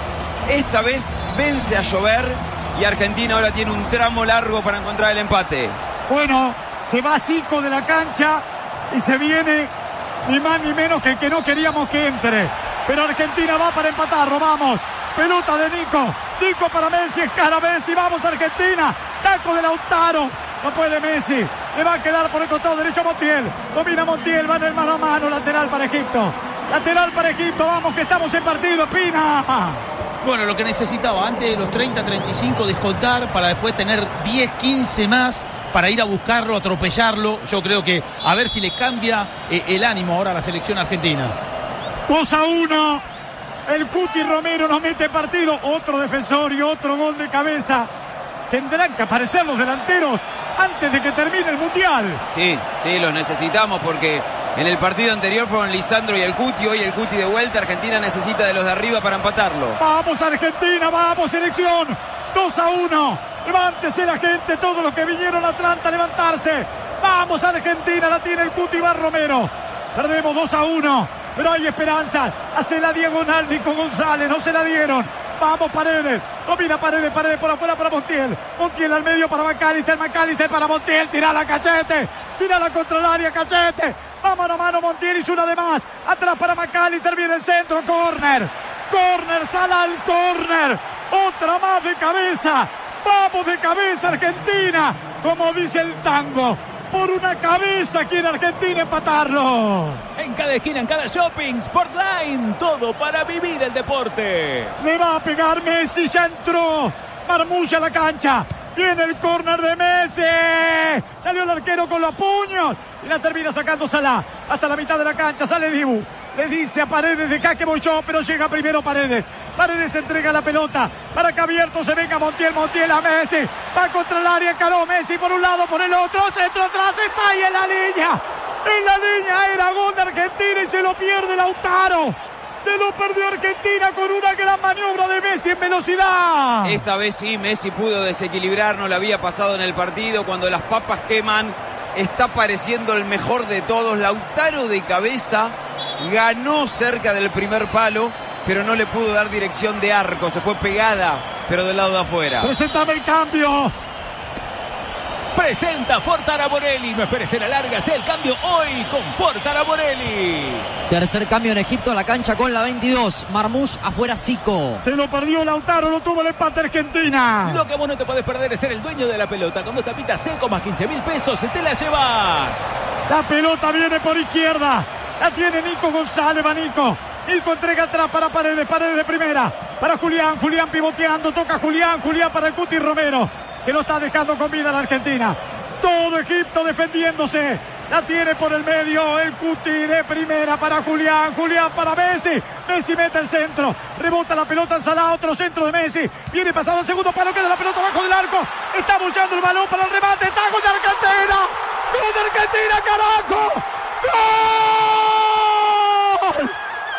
Esta vez vence a llover y Argentina ahora tiene un tramo largo para encontrar el empate. Bueno, se va Zico de la cancha y se viene ni más ni menos que el que no queríamos que entre. Pero Argentina va para empatarlo, vamos. Pelota de Nico. Nico para Messi, escara Messi, vamos Argentina. Taco de Lautaro. No puede Messi. Le va a quedar por el costado derecho a Montiel. Domina Montiel, va en el mano a mano. Lateral para Egipto. Lateral para Egipto, vamos que estamos en partido, Pina. Bueno, lo que necesitaba antes de los treinta, treinta y cinco descontar para después tener diez, quince más para ir a buscarlo, atropellarlo. Yo creo que a ver si le cambia eh, el ánimo ahora a la selección argentina. dos a uno. El Cuti Romero nos mete partido. Otro defensor y otro gol de cabeza. Tendrán que aparecer los delanteros antes de que termine el Mundial. Sí, sí, los necesitamos porque en el partido anterior fueron Lisandro y el Cuti. Hoy el Cuti de vuelta. Argentina necesita de los de arriba para empatarlo. Vamos Argentina, vamos selección. dos a uno. Levántese la gente, todos los que vinieron a Atlanta a levantarse. Vamos Argentina, la tiene el Cuti, va Romero. Perdemos dos a uno, pero hay esperanza. Hace la diagonal Nico González, no se la dieron. Vamos Paredes, domina Paredes, Paredes por afuera para Montiel. Montiel al medio para McAllister, McAllister para Montiel, tira la Cachete, tira la contra el área Cachete. Va mano a mano Montiel, hizo una de más. Atrás para McAllister, viene el centro, córner. Córner, sala al córner. Otra más de cabeza. Vamos de cabeza Argentina, como dice el tango. Por una cabeza quiere Argentina empatarlo. En cada esquina, en cada shopping, Sportline, todo para vivir el deporte. Le va a pegar Messi, ya entró Marmulla a la cancha. Viene el córner de Messi. Salió el arquero con los puños y la termina sacando Salah. Hasta la mitad de la cancha sale Dibu. Le dice a Paredes, deja que voy yo, pero llega primero Paredes. Paredes entrega la pelota para que abierto se venga Montiel, Montiel a Messi. Va contra el área, encaró Messi por un lado, por el otro. Centro atrás, está ahí en la línea. En la línea era gol de Argentina y se lo pierde Lautaro. Se lo perdió Argentina con una gran maniobra de Messi en velocidad. Esta vez sí, Messi pudo desequilibrar, no le había pasado en el partido. Cuando las papas queman, está pareciendo el mejor de todos. Lautaro de cabeza ganó cerca del primer palo, pero no le pudo dar dirección de arco. Se fue pegada, pero del lado de afuera. Presentame el cambio. Presenta Ford Araborelli. No esperes en la larga, sea el cambio hoy con Ford Araborelli. Tercer cambio en Egipto, a la cancha con la veintidós. Marmoush afuera, Zico. Se lo perdió Lautaro, lo tuvo el empate Argentina. Lo que vos no te podés perder es ser el dueño de la pelota. Con dos tapitas Seco más quince mil pesos, te la llevas. La pelota viene por izquierda. La tiene Nico González, va Nico. Nico entrega atrás para Paredes, Paredes de primera. Para Julián, Julián pivoteando, toca Julián, Julián para el Cuti Romero, que lo está dejando con vida a la Argentina. Todo Egipto defendiéndose. La tiene por el medio el Cuti de primera para Julián. Julián para Messi. Messi mete el centro. Rebota la pelota en Salah. Otro centro de Messi. Viene pasado el segundo palo. Queda la pelota abajo del arco. Está bullando el balón para el remate. ¡Taco de Argentina! ¡Gol de Argentina, carajo! ¡Gol!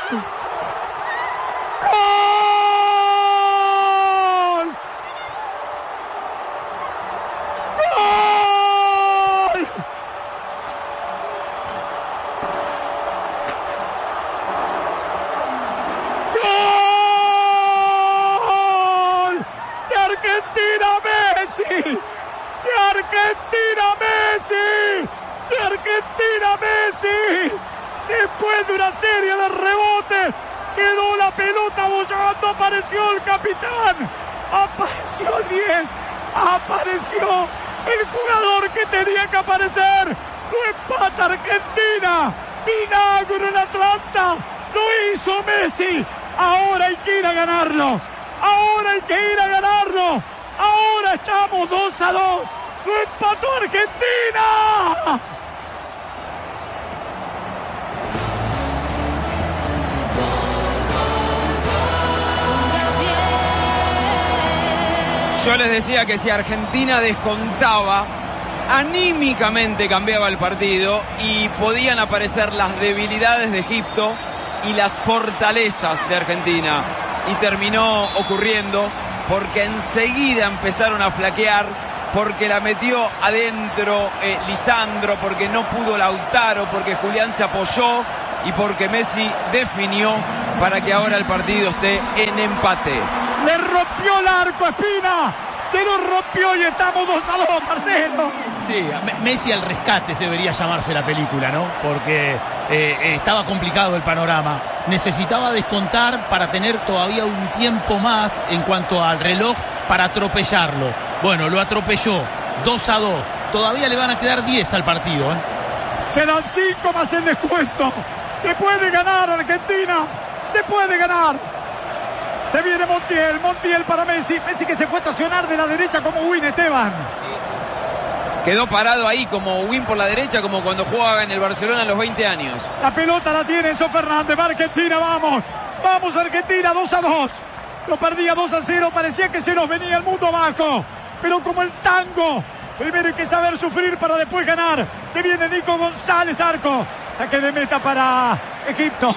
¡De Argentina Messi! ¡De Argentina Messi! Después de una serie de rebotes, quedó la pelota bollando, apareció el capitán, apareció el diez, apareció el jugador que tenía que aparecer. Lo empata Argentina, milagro en Atlanta, lo hizo Messi. Ahora hay que ir a ganarlo, ahora hay que ir a ganarlo. Ahora estamos dos a dos. ¡Lo empató Argentina! Yo les decía que si Argentina descontaba, anímicamente cambiaba el partido y podían aparecer las debilidades de Egipto y las fortalezas de Argentina. Y terminó ocurriendo. porque enseguida empezaron a flaquear, porque la metió adentro eh, Lisandro, porque no pudo Lautaro, porque Julián se apoyó y porque Messi definió para que ahora el partido esté en empate. Le rompió el arco a Espina, se lo rompió y estamos dos a dos, Marcelo. Sí, Messi al rescate debería llamarse la película, ¿no? Porque eh, estaba complicado el panorama. Necesitaba descontar para tener todavía un tiempo más en cuanto al reloj para atropellarlo. Bueno, lo atropelló, dos a dos. Todavía le van a quedar diez al partido, ¿eh? Quedan cinco más el descuento. Se puede ganar Argentina, se puede ganar. Se viene Montiel, Montiel para Messi. Messi que se fue a estacionar de la derecha como Win, Esteban. Quedó parado ahí como Win por la derecha, como cuando jugaba en el Barcelona a los veinte años. La pelota la tiene Enzo Fernández. Va Argentina, vamos. Vamos Argentina, dos a dos. Lo perdía dos a cero, parecía que se nos venía el mundo abajo. Pero como el tango, primero hay que saber sufrir para después ganar. Se viene Nico González, arco. Saque de meta para Egipto.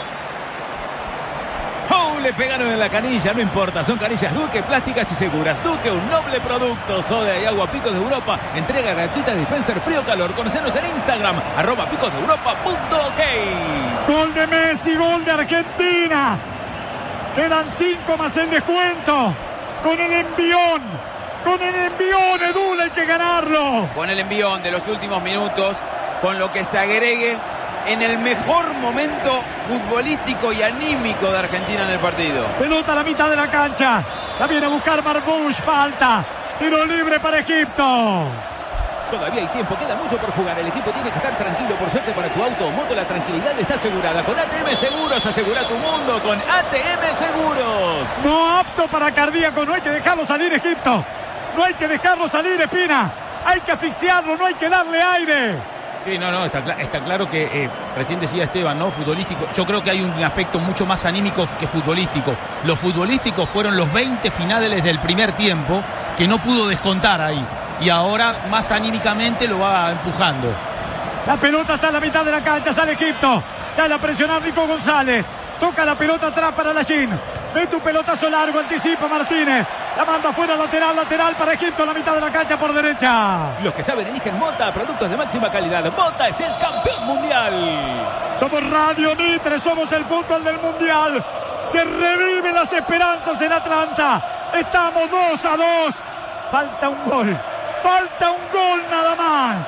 Oh, le pegaron en la canilla, no importa, son canillas Duque, plásticas y seguras. Duque, un noble producto, soda y agua Picos de Europa, entrega gratuita, dispenser frío calor. Conocenos en Instagram, arroba picos de europa punto ok. Gol de Messi, gol de Argentina. Quedan cinco más el descuento. Con el envión, con el envión, Edul, hay que ganarlo. Con el envión de los últimos minutos, con lo que se agregue en el mejor momento futbolístico y anímico de Argentina en el partido. Pelota a la mitad de la cancha. La viene a buscar Marbush, falta. Tiro libre para Egipto. Todavía hay tiempo, queda mucho por jugar. El equipo tiene que estar tranquilo. Por suerte para tu auto o moto, la tranquilidad está asegurada. Con A T M Seguros, asegura tu mundo con A T M Seguros. No apto para cardíaco, no hay que dejarlo salir Egipto. No hay que dejarlo salir Espina. Hay que asfixiarlo, no hay que darle aire. Sí, no, no, está, está claro que eh, recién decía Esteban, ¿no? Futbolístico. Yo creo que hay un aspecto mucho más anímico que futbolístico. Los futbolísticos fueron los veinte finales del primer tiempo que no pudo descontar ahí. Y ahora más anímicamente lo va empujando. La pelota está en la mitad de la cancha, sale Egipto. Sale a presionar Nico González. Toca la pelota atrás para Lachín. Mete un pelotazo largo, anticipa Martínez. La manda fuera, lateral, lateral para Egipto, en la mitad de la cancha por derecha. Los que saben eligen Mota, productos de máxima calidad. Mota es el campeón mundial. Somos Radio Mitre, somos el fútbol del mundial. Se reviven las esperanzas en Atlanta. Estamos dos a dos. Falta un gol. Falta un gol nada más.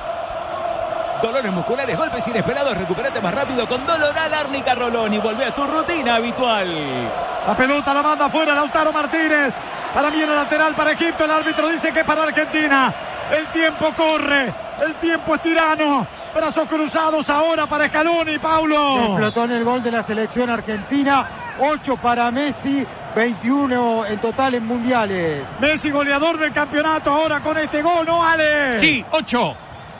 Dolores musculares, golpes inesperados, recupérate más rápido con Doloral Árnica Rolón y volvé a tu rutina habitual. La pelota la manda afuera Lautaro Martínez. Para mí en la lateral para Egipto, el árbitro dice que es para Argentina. El tiempo corre, el tiempo es tirano. Brazos cruzados ahora para Scaloni, Paulo. Explotó en el gol de la selección argentina. ocho para Messi, veintiuno en total en mundiales. Messi goleador del campeonato ahora con este gol, ¿no, Ale? Sí, ocho.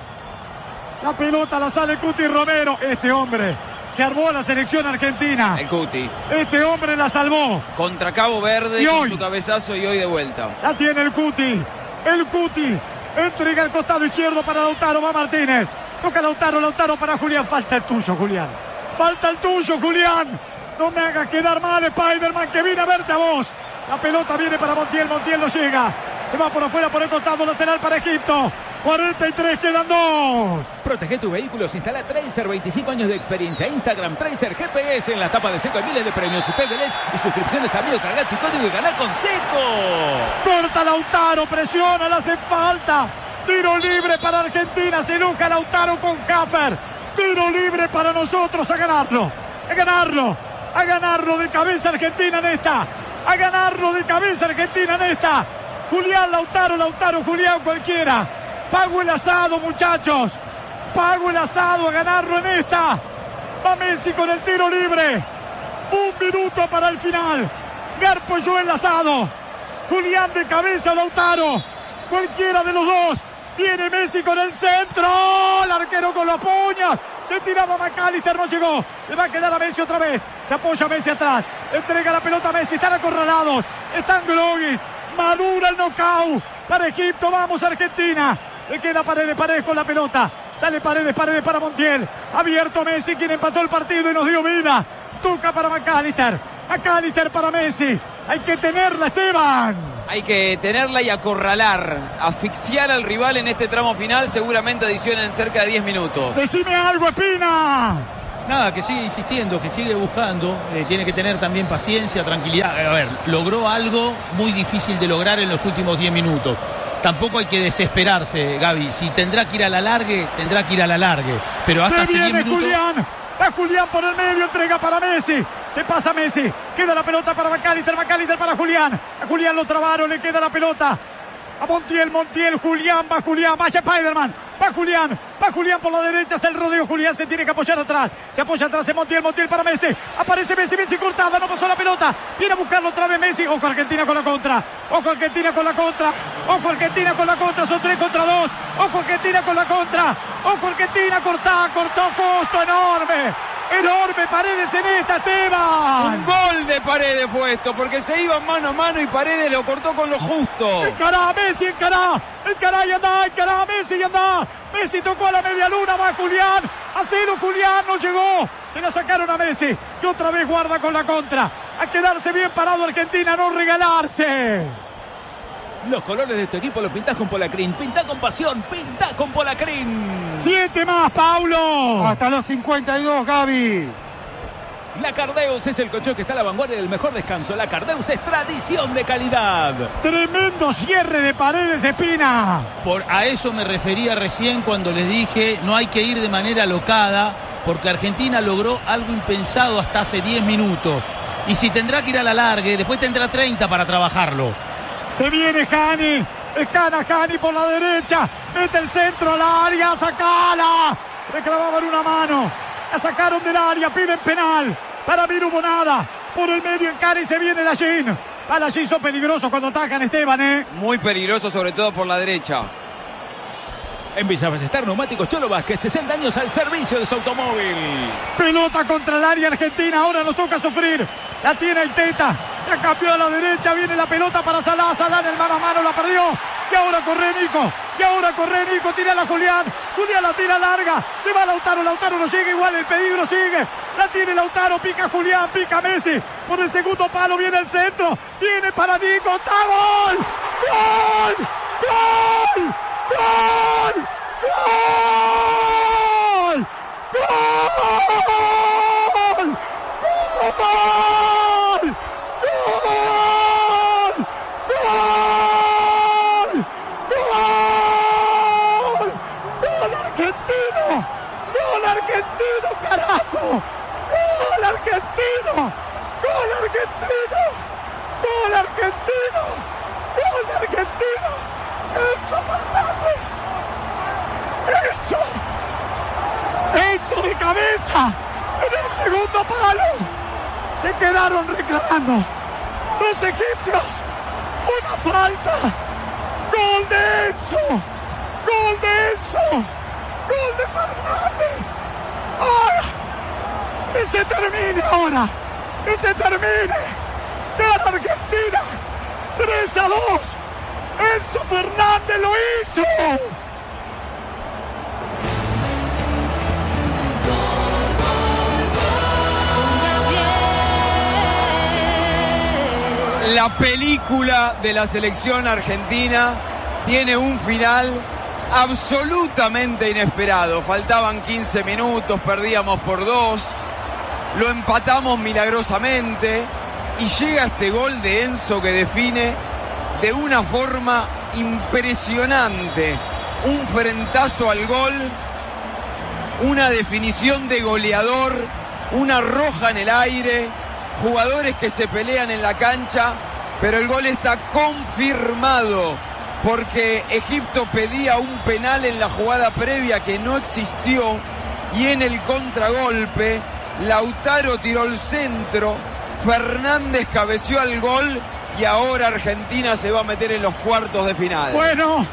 La pelota la sale Cuti Romero. Este hombre se armó a la selección argentina. El Cuti. Este hombre la salvó. Contra Cabo Verde y con hoy, su cabezazo y hoy de vuelta. La tiene el Cuti. El Cuti. Entrega el costado izquierdo para Lautaro. Va Martínez. Toca Lautaro. Lautaro para Julián. Falta el tuyo, Julián. Falta el tuyo, Julián. No me hagas quedar mal, Spiderman, que vine a verte a vos. La pelota viene para Montiel. Montiel no llega. Se va por afuera, por el costado lateral para Egipto. cuarenta y tres, quedan dos. Protege tus vehículos, instala Tracer, veinticinco años de experiencia. Instagram, Tracer G P S. En la tapa de Seco hay miles de premios. Usted velés y suscripciones a Mío. Carga tu código y ganá con Seco. Corta Lautaro, presiona, le hace falta. Tiro libre para Argentina. Se enoja Lautaro con Hafer. Tiro libre para nosotros. A ganarlo. A ganarlo. A ganarlo de cabeza Argentina en esta. A ganarlo de cabeza Argentina en esta. Julián, Lautaro, Lautaro, Julián, cualquiera. Pago el asado, muchachos. Pago el asado a ganarlo en esta. Va Messi con el tiro libre. Un minuto para el final. Garpo yo el asado. Julián de cabeza, Lautaro. Cualquiera de los dos. Viene Messi con el centro. El arquero con los puños. Se tiraba McAllister, no llegó. Le va a quedar a Messi otra vez. Se apoya Messi atrás. Entrega la pelota a Messi. Están acorralados. Están Groguis. Madura el knockout para Egipto. Vamos Argentina. Le queda Paredes, Paredes con la pelota. Sale Paredes, Paredes para Montiel. Abierto Messi, quien empató el partido y nos dio vida. Toca para McAllister. McAllister para Messi. Hay que tenerla, Esteban. Hay que tenerla y acorralar, asfixiar al rival en este tramo final. Seguramente adicionen cerca de diez minutos. Decime algo, Espina. Nada, que sigue insistiendo, que sigue buscando, eh, tiene que tener también paciencia, tranquilidad. A ver, logró algo muy difícil de lograr en los últimos diez minutos. Tampoco hay que desesperarse, Gaby. Si tendrá que ir a la largue, tendrá que ir a la largue. Pero hasta hace diez minutos... Julián. Va Julián por el medio, entrega para Messi. Se pasa Messi. Queda la pelota para McAllister, McAllister para Julián. A Julián lo trabaron, le queda la pelota a Montiel, Montiel, Julián, va Julián, vaya Spiderman. Va Julián, va Julián por la derecha, es el rodeo, Julián se tiene que apoyar atrás, se apoya atrás en Montiel, Montiel para Messi, aparece Messi, Messi cortada, no pasó la pelota, viene a buscarlo otra vez Messi, ojo Argentina con la contra, ojo Argentina con la contra, ojo Argentina con la contra, son tres contra dos, ojo Argentina con la contra, ojo Argentina, cortá, cortó, costo enorme. Enorme Paredes en esta, Esteban. Un gol de Paredes fue esto, porque se iban mano a mano y Paredes lo cortó con lo justo. Encará, Messi, encará, encará y andá, encará, Messi y andá. Messi tocó a la media luna, va Julián, a cero Julián, no llegó. Se la sacaron a Messi y otra vez guarda con la contra. A quedarse bien parado Argentina, no regalarse. Los colores de tu equipo los pintás con Polacrin. Pintá con pasión, pintá con Polacrin. Siete más, Paulo. Hasta los cincuenta y dos, Gaby. La Cardeus es el colchón que está a la vanguardia del mejor descanso. La Cardeus es tradición de calidad. Tremendo cierre de Paredes, Espina. Por, a eso me refería recién cuando les dije, no hay que ir de manera alocada, porque Argentina logró algo impensado hasta hace diez minutos. Y si tendrá que ir a la largue, después tendrá treinta para trabajarlo. Se viene Jani, escana Jani por la derecha, mete el centro al área, sacala. Reclamaban una mano, la sacaron del área, piden penal. Para mí no hubo nada, por el medio encara y se viene la Gin. A la Gin son peligrosos cuando atacan, Esteban, ¿eh? Muy peligroso, sobre todo por la derecha. En Villa Ballester, Neumáticos Cholo Vázquez, sesenta años al servicio de su automóvil. Pelota contra el área Argentina, ahora nos toca sufrir. La tiene Aiteta, la cambió a la derecha, viene la pelota para Salah, Salah en el mano a mano, la perdió. Y ahora corre Nico, y ahora corre Nico, tira a la Julián. Julián la tira larga, se va Lautaro, Lautaro no llega, igual el peligro sigue. La tiene Lautaro, pica Julián, pica Messi. Por el segundo palo viene el centro, viene para Nico, ¡está gol! ¡Gol! ¡Gol! ¡Gol! ¡Gol! ¡Gol! ¡Gol! ¡Gol! ¡Gol! ¡Gol! ¡Gol argentino! ¡Gol argentino, carajo! ¡Gol argentino! ¡Gol argentino! ¡Gol argentino! ¡Gol argentino! ¡Enzo Fernández! ¡Enzo! ¡Enzo de cabeza! ¡En el segundo palo! Se quedaron reclamando los egipcios una falta. ¡Gol de Enzo! ¡Gol de Enzo! ¡Gol de Fernández! ¡Ahora! ¡Que se termine ahora! ¡Que se termine! ¡Gana Argentina! ¡tres a dos! ¡Enzo Fernández lo hizo! La película de la selección argentina tiene un final absolutamente inesperado. Faltaban quince minutos, perdíamos por dos, lo empatamos milagrosamente y llega este gol de Enzo que define de una forma impresionante. Un frentazo al gol, una definición de goleador, una roja en el aire, jugadores que se pelean en la cancha, pero el gol está confirmado porque Egipto pedía un penal en la jugada previa que no existió y en el contragolpe Lautaro tiró el centro, Fernández cabeció al gol y ahora Argentina se va a meter en los cuartos de final. Bueno,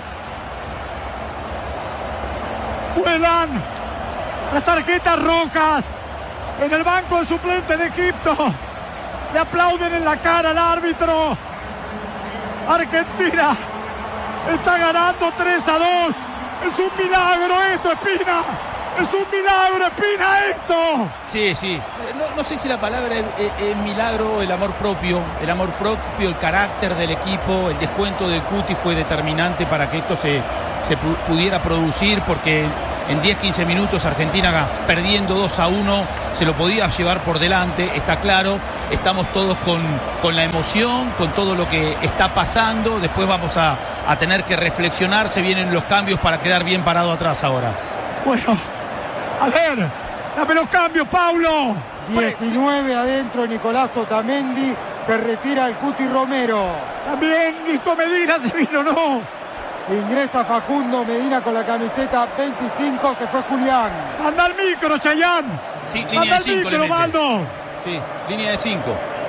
vuelan las tarjetas rojas en el banco de suplente de Egipto. Le aplauden en la cara al árbitro. Argentina está ganando tres a dos. Es un milagro esto, Espina. Es un milagro, Espina, esto. Sí, sí. No, no sé si la palabra es, es, es milagro, el amor propio. El amor propio, el carácter del equipo, el descuento del Cuti fue determinante para que esto se, se pudiera producir, porque en diez quince minutos Argentina perdiendo dos a uno se lo podía llevar por delante, está claro. Estamos todos con, con la emoción, con todo lo que está pasando. Después vamos a, a tener que reflexionar, se vienen los cambios para quedar bien parado atrás ahora. Bueno, a ver, dame los cambios, Paulo. diecinueve adentro, Nicolás Otamendi, se retira el Cuti Romero. También Nico Medina se vino, ¿no? Ingresa Facundo Medina con la camiseta veinticinco, se fue Julián. Anda al micro, Chayán. Sí, línea de cinco. Anda al micro, Baldo. Sí, línea de cinco.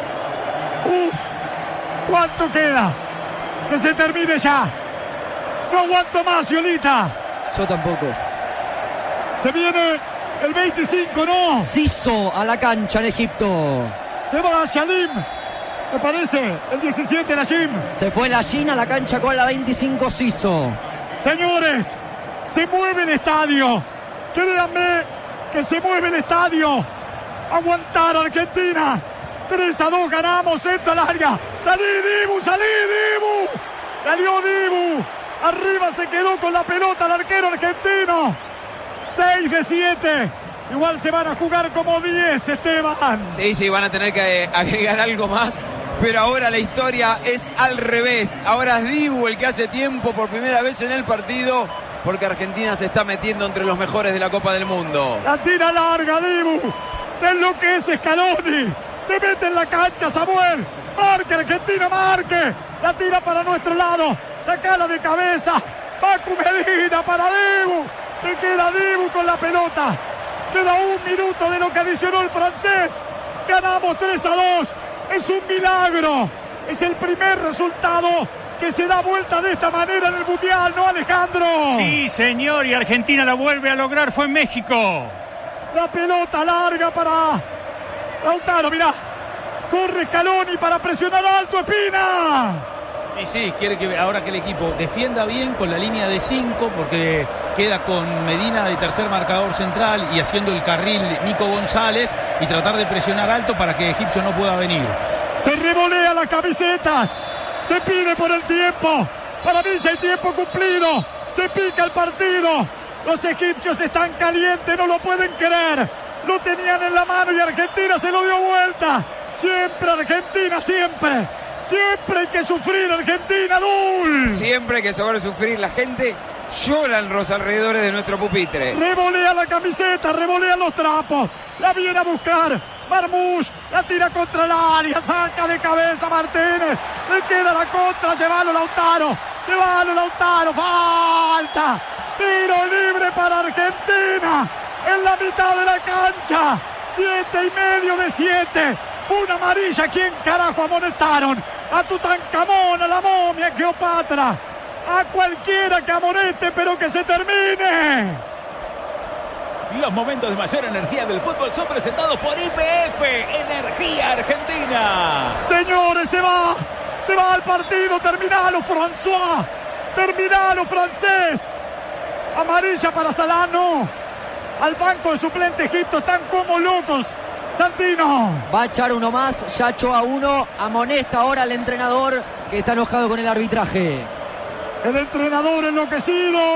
Uf, ¿cuánto queda? Que se termine ya. No aguanto más, Yolita. Yo tampoco. Se viene el veinticinco, ¿no? Siso a la cancha en Egipto. Se va Shalim. ¿Me parece? El diecisiete, la Jim. Se fue la Jim a la cancha con la veinticinco, Siso. Señores, se mueve el estadio. Créanme que se mueve el estadio. Aguantar Argentina. tres a dos ganamos esta larga. Salí, Dibu, salí, Dibu. Salió Dibu. Arriba se quedó con la pelota el arquero argentino. seis de siete. Igual se van a jugar como diez, Esteban. Sí, sí, van a tener que agregar algo más. Pero ahora la historia es al revés. Ahora es Dibu el que hace tiempo por primera vez en el partido, porque Argentina se está metiendo entre los mejores de la Copa del Mundo. La tira larga, Dibu. Se enloquece Scaloni. Se mete en la cancha, Samuel. Marque, Argentina, marque. La tira para nuestro lado. Sacala de cabeza. Facu Medina para Dibu. Se queda Dibu con la pelota. Queda un minuto de lo que adicionó el francés. Ganamos tres a dos. Es un milagro. Es el primer resultado que se da vuelta de esta manera en el Mundial, ¿no, Alejandro? Sí, señor, y Argentina la vuelve a lograr, fue en México. La pelota larga para Lautaro, mirá. Corre Scaloni para presionar alto, Espina. Y sí, quiere que ahora que el equipo defienda bien con la línea de cinco, porque queda con Medina de tercer marcador central y haciendo el carril Nico González, y tratar de presionar alto para que Egipcio no pueda venir. Se revolea las camisetas, se pide por el tiempo. Para mí ya hay tiempo cumplido. Se pica el partido. Los egipcios están calientes, no lo pueden creer. Lo tenían en la mano y Argentina se lo dio vuelta. Siempre Argentina, siempre. Siempre hay que sufrir, Argentina, Dul. Siempre hay que saber sufrir. La gente llora en los alrededores de nuestro pupitre. Revolea la camiseta, revolea los trapos. La viene a buscar Marmoush, la tira contra el área, saca de cabeza Martínez. Le queda la contra, llévalo Lautaro. Llévalo Lautaro, falta. Tiro libre para Argentina. En la mitad de la cancha. Siete y medio de siete. Una amarilla. ¿Quién carajo amonestaron? A Tutankamón, a la momia, a Cleopatra, a cualquiera que amoneste, pero que se termine. Los momentos de mayor energía del fútbol son presentados por Y P F, Energía Argentina. Señores, se va. Se va al partido. Terminalo, François. Terminalo, francés. Amarilla para Salano. Al banco de suplente Egipto. Están como locos. Santino. Va a echar uno más, ya echó a uno. Amonesta ahora al entrenador, que está enojado con el arbitraje. El entrenador enloquecido.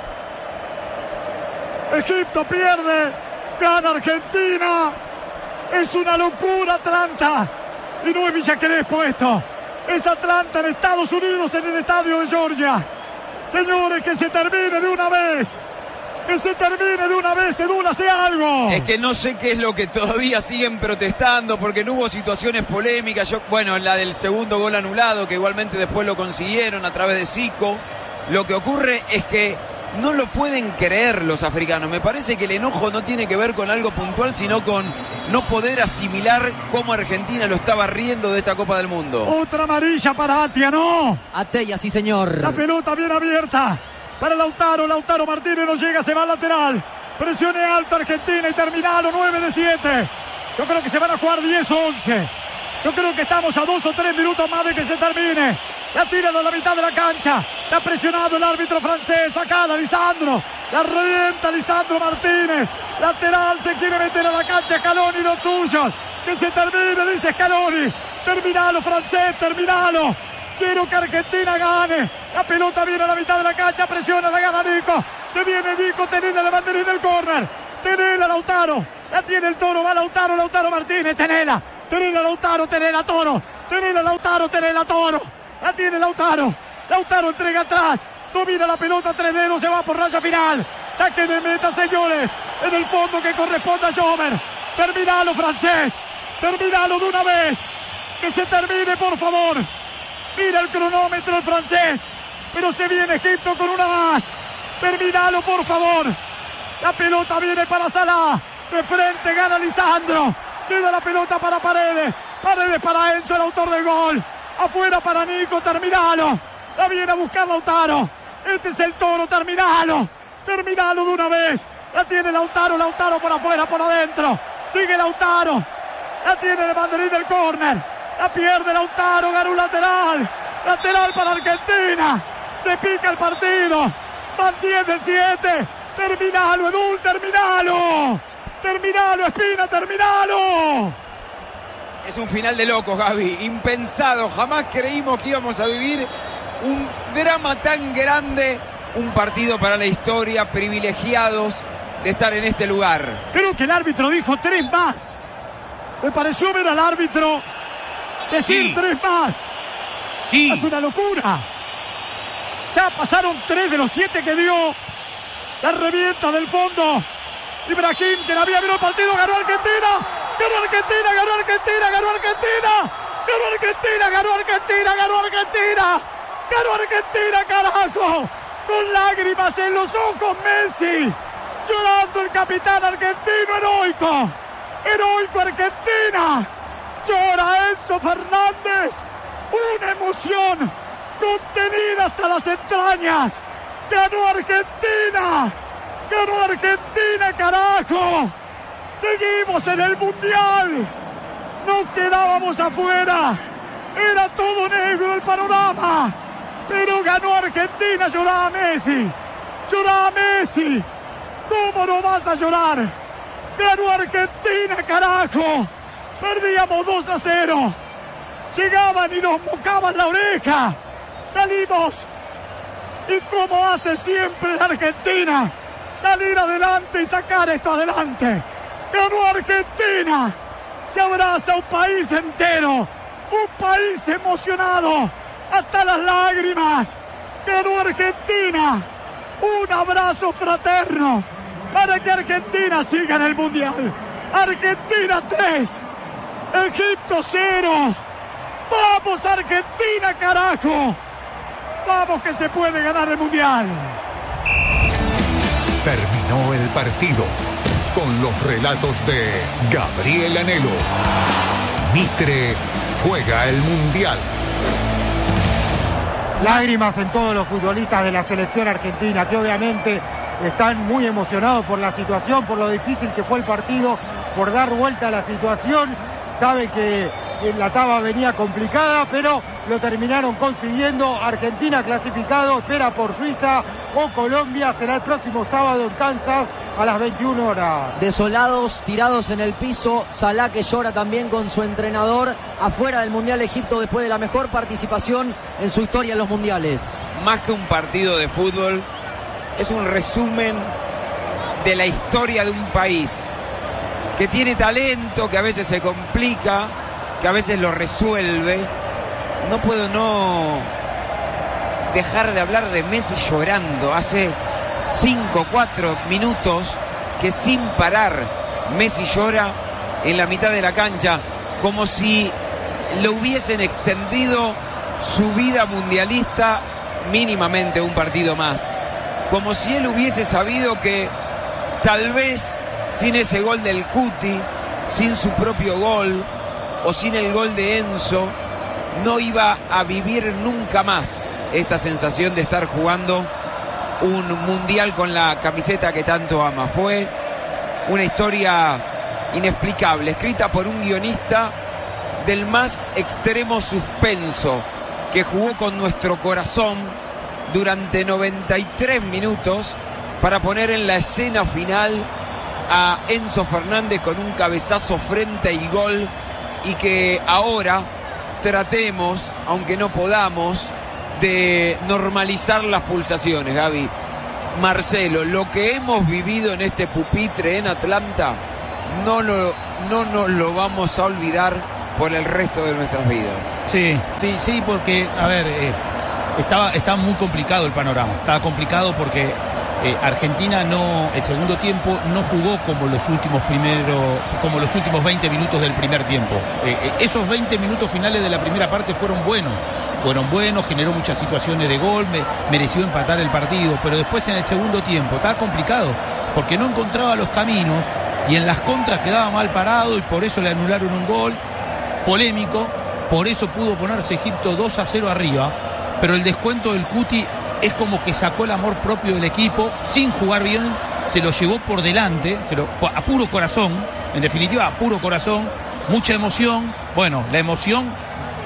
Egipto pierde. Gana Argentina. Es una locura Atlanta. Y no es Villa Crespo esto. Es Atlanta en Estados Unidos, en el estadio de Georgia. Señores, que se termine de una vez. Que se termine de una vez, Edu, hace algo. Es que no sé qué es lo que todavía siguen protestando, porque no hubo situaciones polémicas. Yo, bueno, la del segundo gol anulado, que igualmente después lo consiguieron a través de Zico. Lo que ocurre es que no lo pueden creer los africanos. Me parece que el enojo no tiene que ver con algo puntual, sino con no poder asimilar cómo Argentina lo estaba riendo de esta Copa del Mundo. Otra amarilla para Atia, ¿no? Atia, sí señor. La pelota bien abierta para Lautaro. Lautaro Martínez no llega, se va al lateral. Presione alto Argentina y terminalo, nueve de siete. Yo creo que se van a jugar diez once. Yo creo que estamos a dos o tres minutos más de que se termine. La tiran a la mitad de la cancha. Está presionado el árbitro francés. Sacala, Lisandro. La revienta Lisandro Martínez. Lateral, se quiere meter a la cancha Scaloni, lo tuyo. Que se termine, dice Scaloni. Terminalo, francés, terminalo. Quiero que Argentina gane. La pelota viene a la mitad de la cancha, presiona, la gana Nico. Se viene Nico, tenela la banderina del córner. Tenela Lautaro. La tiene el Toro, va Lautaro, Lautaro Martínez, tenela. Tenela Lautaro, tenela Toro. Tenela Lautaro, tenela Toro. La tiene Lautaro. Lautaro entrega atrás. Domina la pelota, tres dedos, se va por raya final. Saque de meta, señores. En el fondo que corresponde a Jover. Terminalo, francés. Terminalo de una vez. Que se termine, por favor. Mira el cronómetro el francés. Pero se viene Egipto con una más. Terminalo, por favor. La pelota viene para Salah. De frente gana Lisandro. Queda la pelota para Paredes. Paredes para Enzo, el autor del gol. Afuera para Nico, terminalo. La viene a buscar Lautaro. Este es el Toro, terminalo. Terminalo de una vez. La tiene Lautaro, Lautaro por afuera, por adentro. Sigue Lautaro. La tiene el banderín del córner. La pierde Lautaro, gana un lateral. Lateral para Argentina. Se pica el partido. Van diez de siete. Terminalo, Edul, terminalo. Terminalo, Espina, terminalo. Es un final de locos, Gaby. Impensado. Jamás creímos que íbamos a vivir un drama tan grande. Un partido para la historia. Privilegiados de estar en este lugar. Creo que el árbitro dijo tres más. Me pareció ver al árbitro decir sí. tres más. Sí. Es una locura. Ya pasaron tres de los siete que dio. La revienta del fondo. Ibrahim, que la había visto el partido, ganó Argentina. Ganó Argentina, ganó Argentina, ganó Argentina. Ganó Argentina, ganó Argentina, ganó Argentina. Ganó Argentina, carajo. Con lágrimas en los ojos, Messi. Llorando el capitán argentino, heroico. Heroico Argentina. Llora Enzo Fernández. Una emoción contenida hasta las entrañas. Ganó Argentina. Ganó Argentina, carajo. Seguimos en el Mundial. No quedábamos afuera. Era todo negro el panorama. Pero ganó Argentina. Lloraba Messi. Lloraba Messi. ¿Cómo no vas a llorar? Ganó Argentina, carajo. Perdíamos dos a cero. Llegaban y nos mocaban la oreja. Salimos. Y como hace siempre la Argentina, salir adelante y sacar esto adelante. Ganó Argentina. Se abraza un país entero. Un país emocionado. Hasta las lágrimas. Ganó Argentina. Un abrazo fraterno para que Argentina siga en el Mundial. Argentina tres. Egipto cero. Vamos Argentina, carajo. Vamos que se puede ganar el Mundial. Terminó el partido con los relatos de Gabriel Anhelo. Mitre juega el Mundial. Lágrimas en todos los futbolistas de la selección argentina, que obviamente están muy emocionados por la situación, por lo difícil que fue el partido, por dar vuelta a la situación. Saben que la taba venía complicada, pero lo terminaron consiguiendo. Argentina clasificado, espera por Suiza o Colombia. Será el próximo sábado en Kansas a las veintiuna horas. Desolados, tirados en el piso. Salah, que llora también con su entrenador, afuera del Mundial Egipto después de la mejor participación en su historia en los mundiales. Más que un partido de fútbol, es un resumen de la historia de un país que tiene talento, que a veces se complica, que a veces lo resuelve. No puedo no dejar de hablar de Messi llorando. Hace cinco, cuatro minutos que sin parar Messi llora en la mitad de la cancha, como si lo hubiesen extendido su vida mundialista mínimamente un partido más. Como si él hubiese sabido que tal vez sin ese gol del Cuti, sin su propio gol o sin el gol de Enzo, no iba a vivir nunca más esta sensación de estar jugando un mundial con la camiseta que tanto ama. Fue una historia inexplicable, escrita por un guionista del más extremo suspenso, que jugó con nuestro corazón durante noventa y tres minutos para poner en la escena final a Enzo Fernández con un cabezazo frente y gol, y que ahora tratemos, aunque no podamos, de normalizar las pulsaciones, Gaby. Marcelo, lo que hemos vivido en este pupitre en Atlanta no, lo, no nos lo vamos a olvidar por el resto de nuestras vidas. Sí, sí, sí, porque, a ver, eh, estaba, estaba muy complicado el panorama. Estaba complicado porque eh, Argentina no, el segundo tiempo no jugó como los últimos primeros, como los últimos veinte minutos del primer tiempo. Eh, eh, esos veinte minutos finales de la primera parte fueron buenos. Fueron buenos, generó muchas situaciones de gol, me, mereció empatar el partido, pero después en el segundo tiempo estaba complicado, porque no encontraba los caminos y en las contras quedaba mal parado y por eso le anularon un gol polémico, por eso pudo ponerse Egipto dos a cero arriba, pero el descuento del Cuti es como que sacó el amor propio del equipo, sin jugar bien, se lo llevó por delante, se lo, a puro corazón, en definitiva a puro corazón, mucha emoción, bueno, la emoción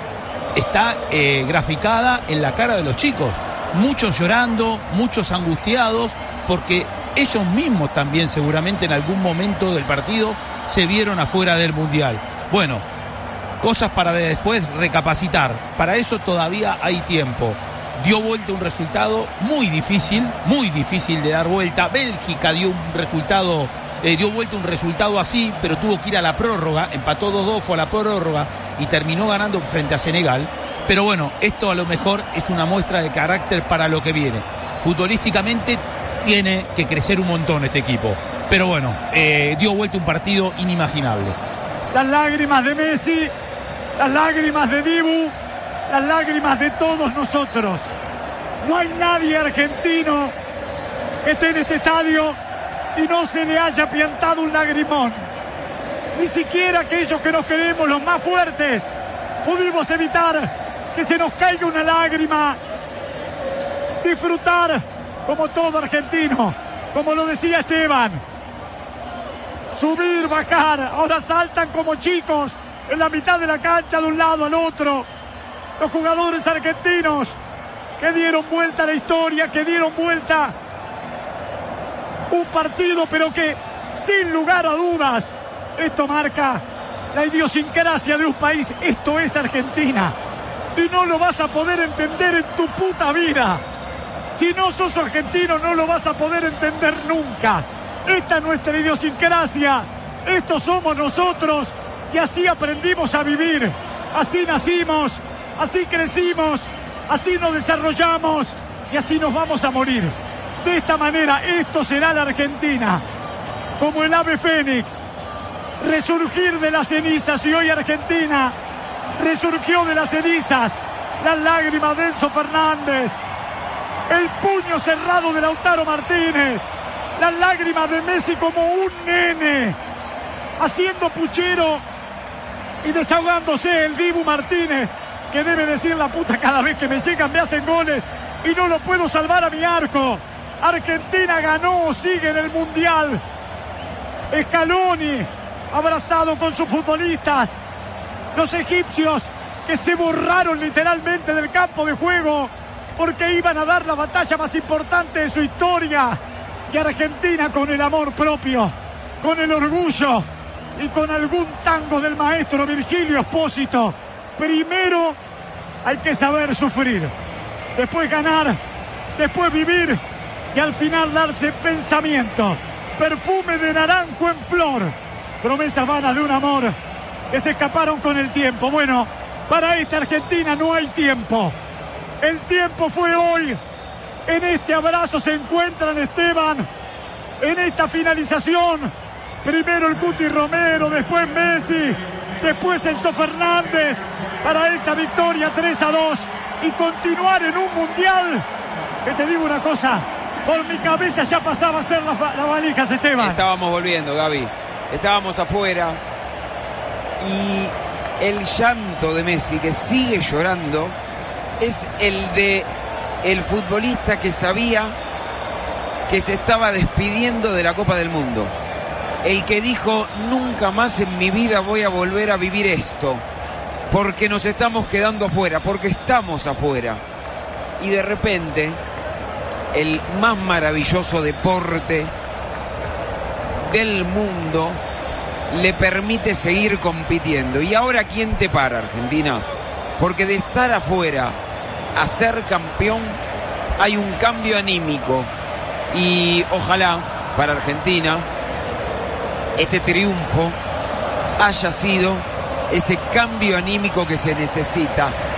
está eh, graficada en la cara de los chicos, muchos llorando, muchos angustiados, porque ellos mismos también seguramente en algún momento del partido se vieron afuera del Mundial. Bueno, cosas para después recapacitar, para eso todavía hay tiempo. Dio vuelta un resultado muy difícil, muy difícil de dar vuelta. Bélgica dio un resultado, eh, dio vuelta un resultado así, pero tuvo que ir a la prórroga, empató dos dos, fue a la prórroga y terminó ganando frente a Senegal. Pero bueno, esto a lo mejor es una muestra de carácter para lo que viene. Futbolísticamente tiene que crecer un montón este equipo, pero bueno, eh, dio vuelta un partido inimaginable. Las lágrimas de Messi, las lágrimas de Dibu, las lágrimas de todos nosotros. No hay nadie argentino que esté en este estadio y no se le haya piantado un lagrimón. Ni siquiera aquellos que nos creemos los más fuertes pudimos evitar que se nos caiga una lágrima. Disfrutar como todo argentino, como lo decía Esteban. Subir, bajar, ahora saltan como chicos en la mitad de la cancha de un lado al otro. Los jugadores argentinos que dieron vuelta a la historia, que dieron vuelta un partido, pero que sin lugar a dudas esto marca la idiosincrasia de un país. Esto es Argentina y no lo vas a poder entender en tu puta vida. Si no sos argentino no lo vas a poder entender nunca. Esta es nuestra idiosincrasia, estos somos nosotros y así aprendimos a vivir, así nacimos, así crecimos, así nos desarrollamos y así nos vamos a morir. De esta manera esto será la Argentina, como el ave fénix, resurgir de las cenizas, y hoy Argentina resurgió de las cenizas. Las lágrimas de Enzo Fernández, el puño cerrado de Lautaro Martínez, las lágrimas de Messi como un nene, haciendo puchero y desahogándose el Dibu Martínez, que debe decir la puta cada vez que me llegan, me hacen goles y no lo puedo salvar a mi arco. Argentina ganó, sigue en el Mundial. Scaloni abrazado con sus futbolistas, los egipcios que se borraron literalmente del campo de juego porque iban a dar la batalla más importante de su historia. Y Argentina con el amor propio, con el orgullo y con algún tango del maestro Virgilio Espósito. Primero hay que saber sufrir, después ganar, después vivir y al final darse pensamiento. Perfume de naranjo en flor, promesas vanas de un amor que se escaparon con el tiempo. Bueno, para esta Argentina no hay tiempo. El tiempo fue hoy. En este abrazo se encuentran, Esteban, en esta finalización. Primero el Cuti Romero, después Messi, después Enzo Fernández, para esta victoria tres a dos y continuar en un Mundial que, te digo una cosa, por mi cabeza ya pasaba a ser las la valijas, Esteban. Estábamos volviendo, Gaby, estábamos afuera y el llanto de Messi, que sigue llorando, es el de el futbolista que sabía que se estaba despidiendo de la Copa del Mundo. El que dijo, nunca más en mi vida voy a volver a vivir esto, porque nos estamos quedando afuera, porque estamos afuera. Y de repente el más maravilloso deporte del mundo, le permite seguir compitiendo. Y ahora, ¿quién te para, Argentina? Porque de estar afuera a ser campeón hay un cambio anímico, y ojalá para Argentina este triunfo haya sido ese cambio anímico que se necesita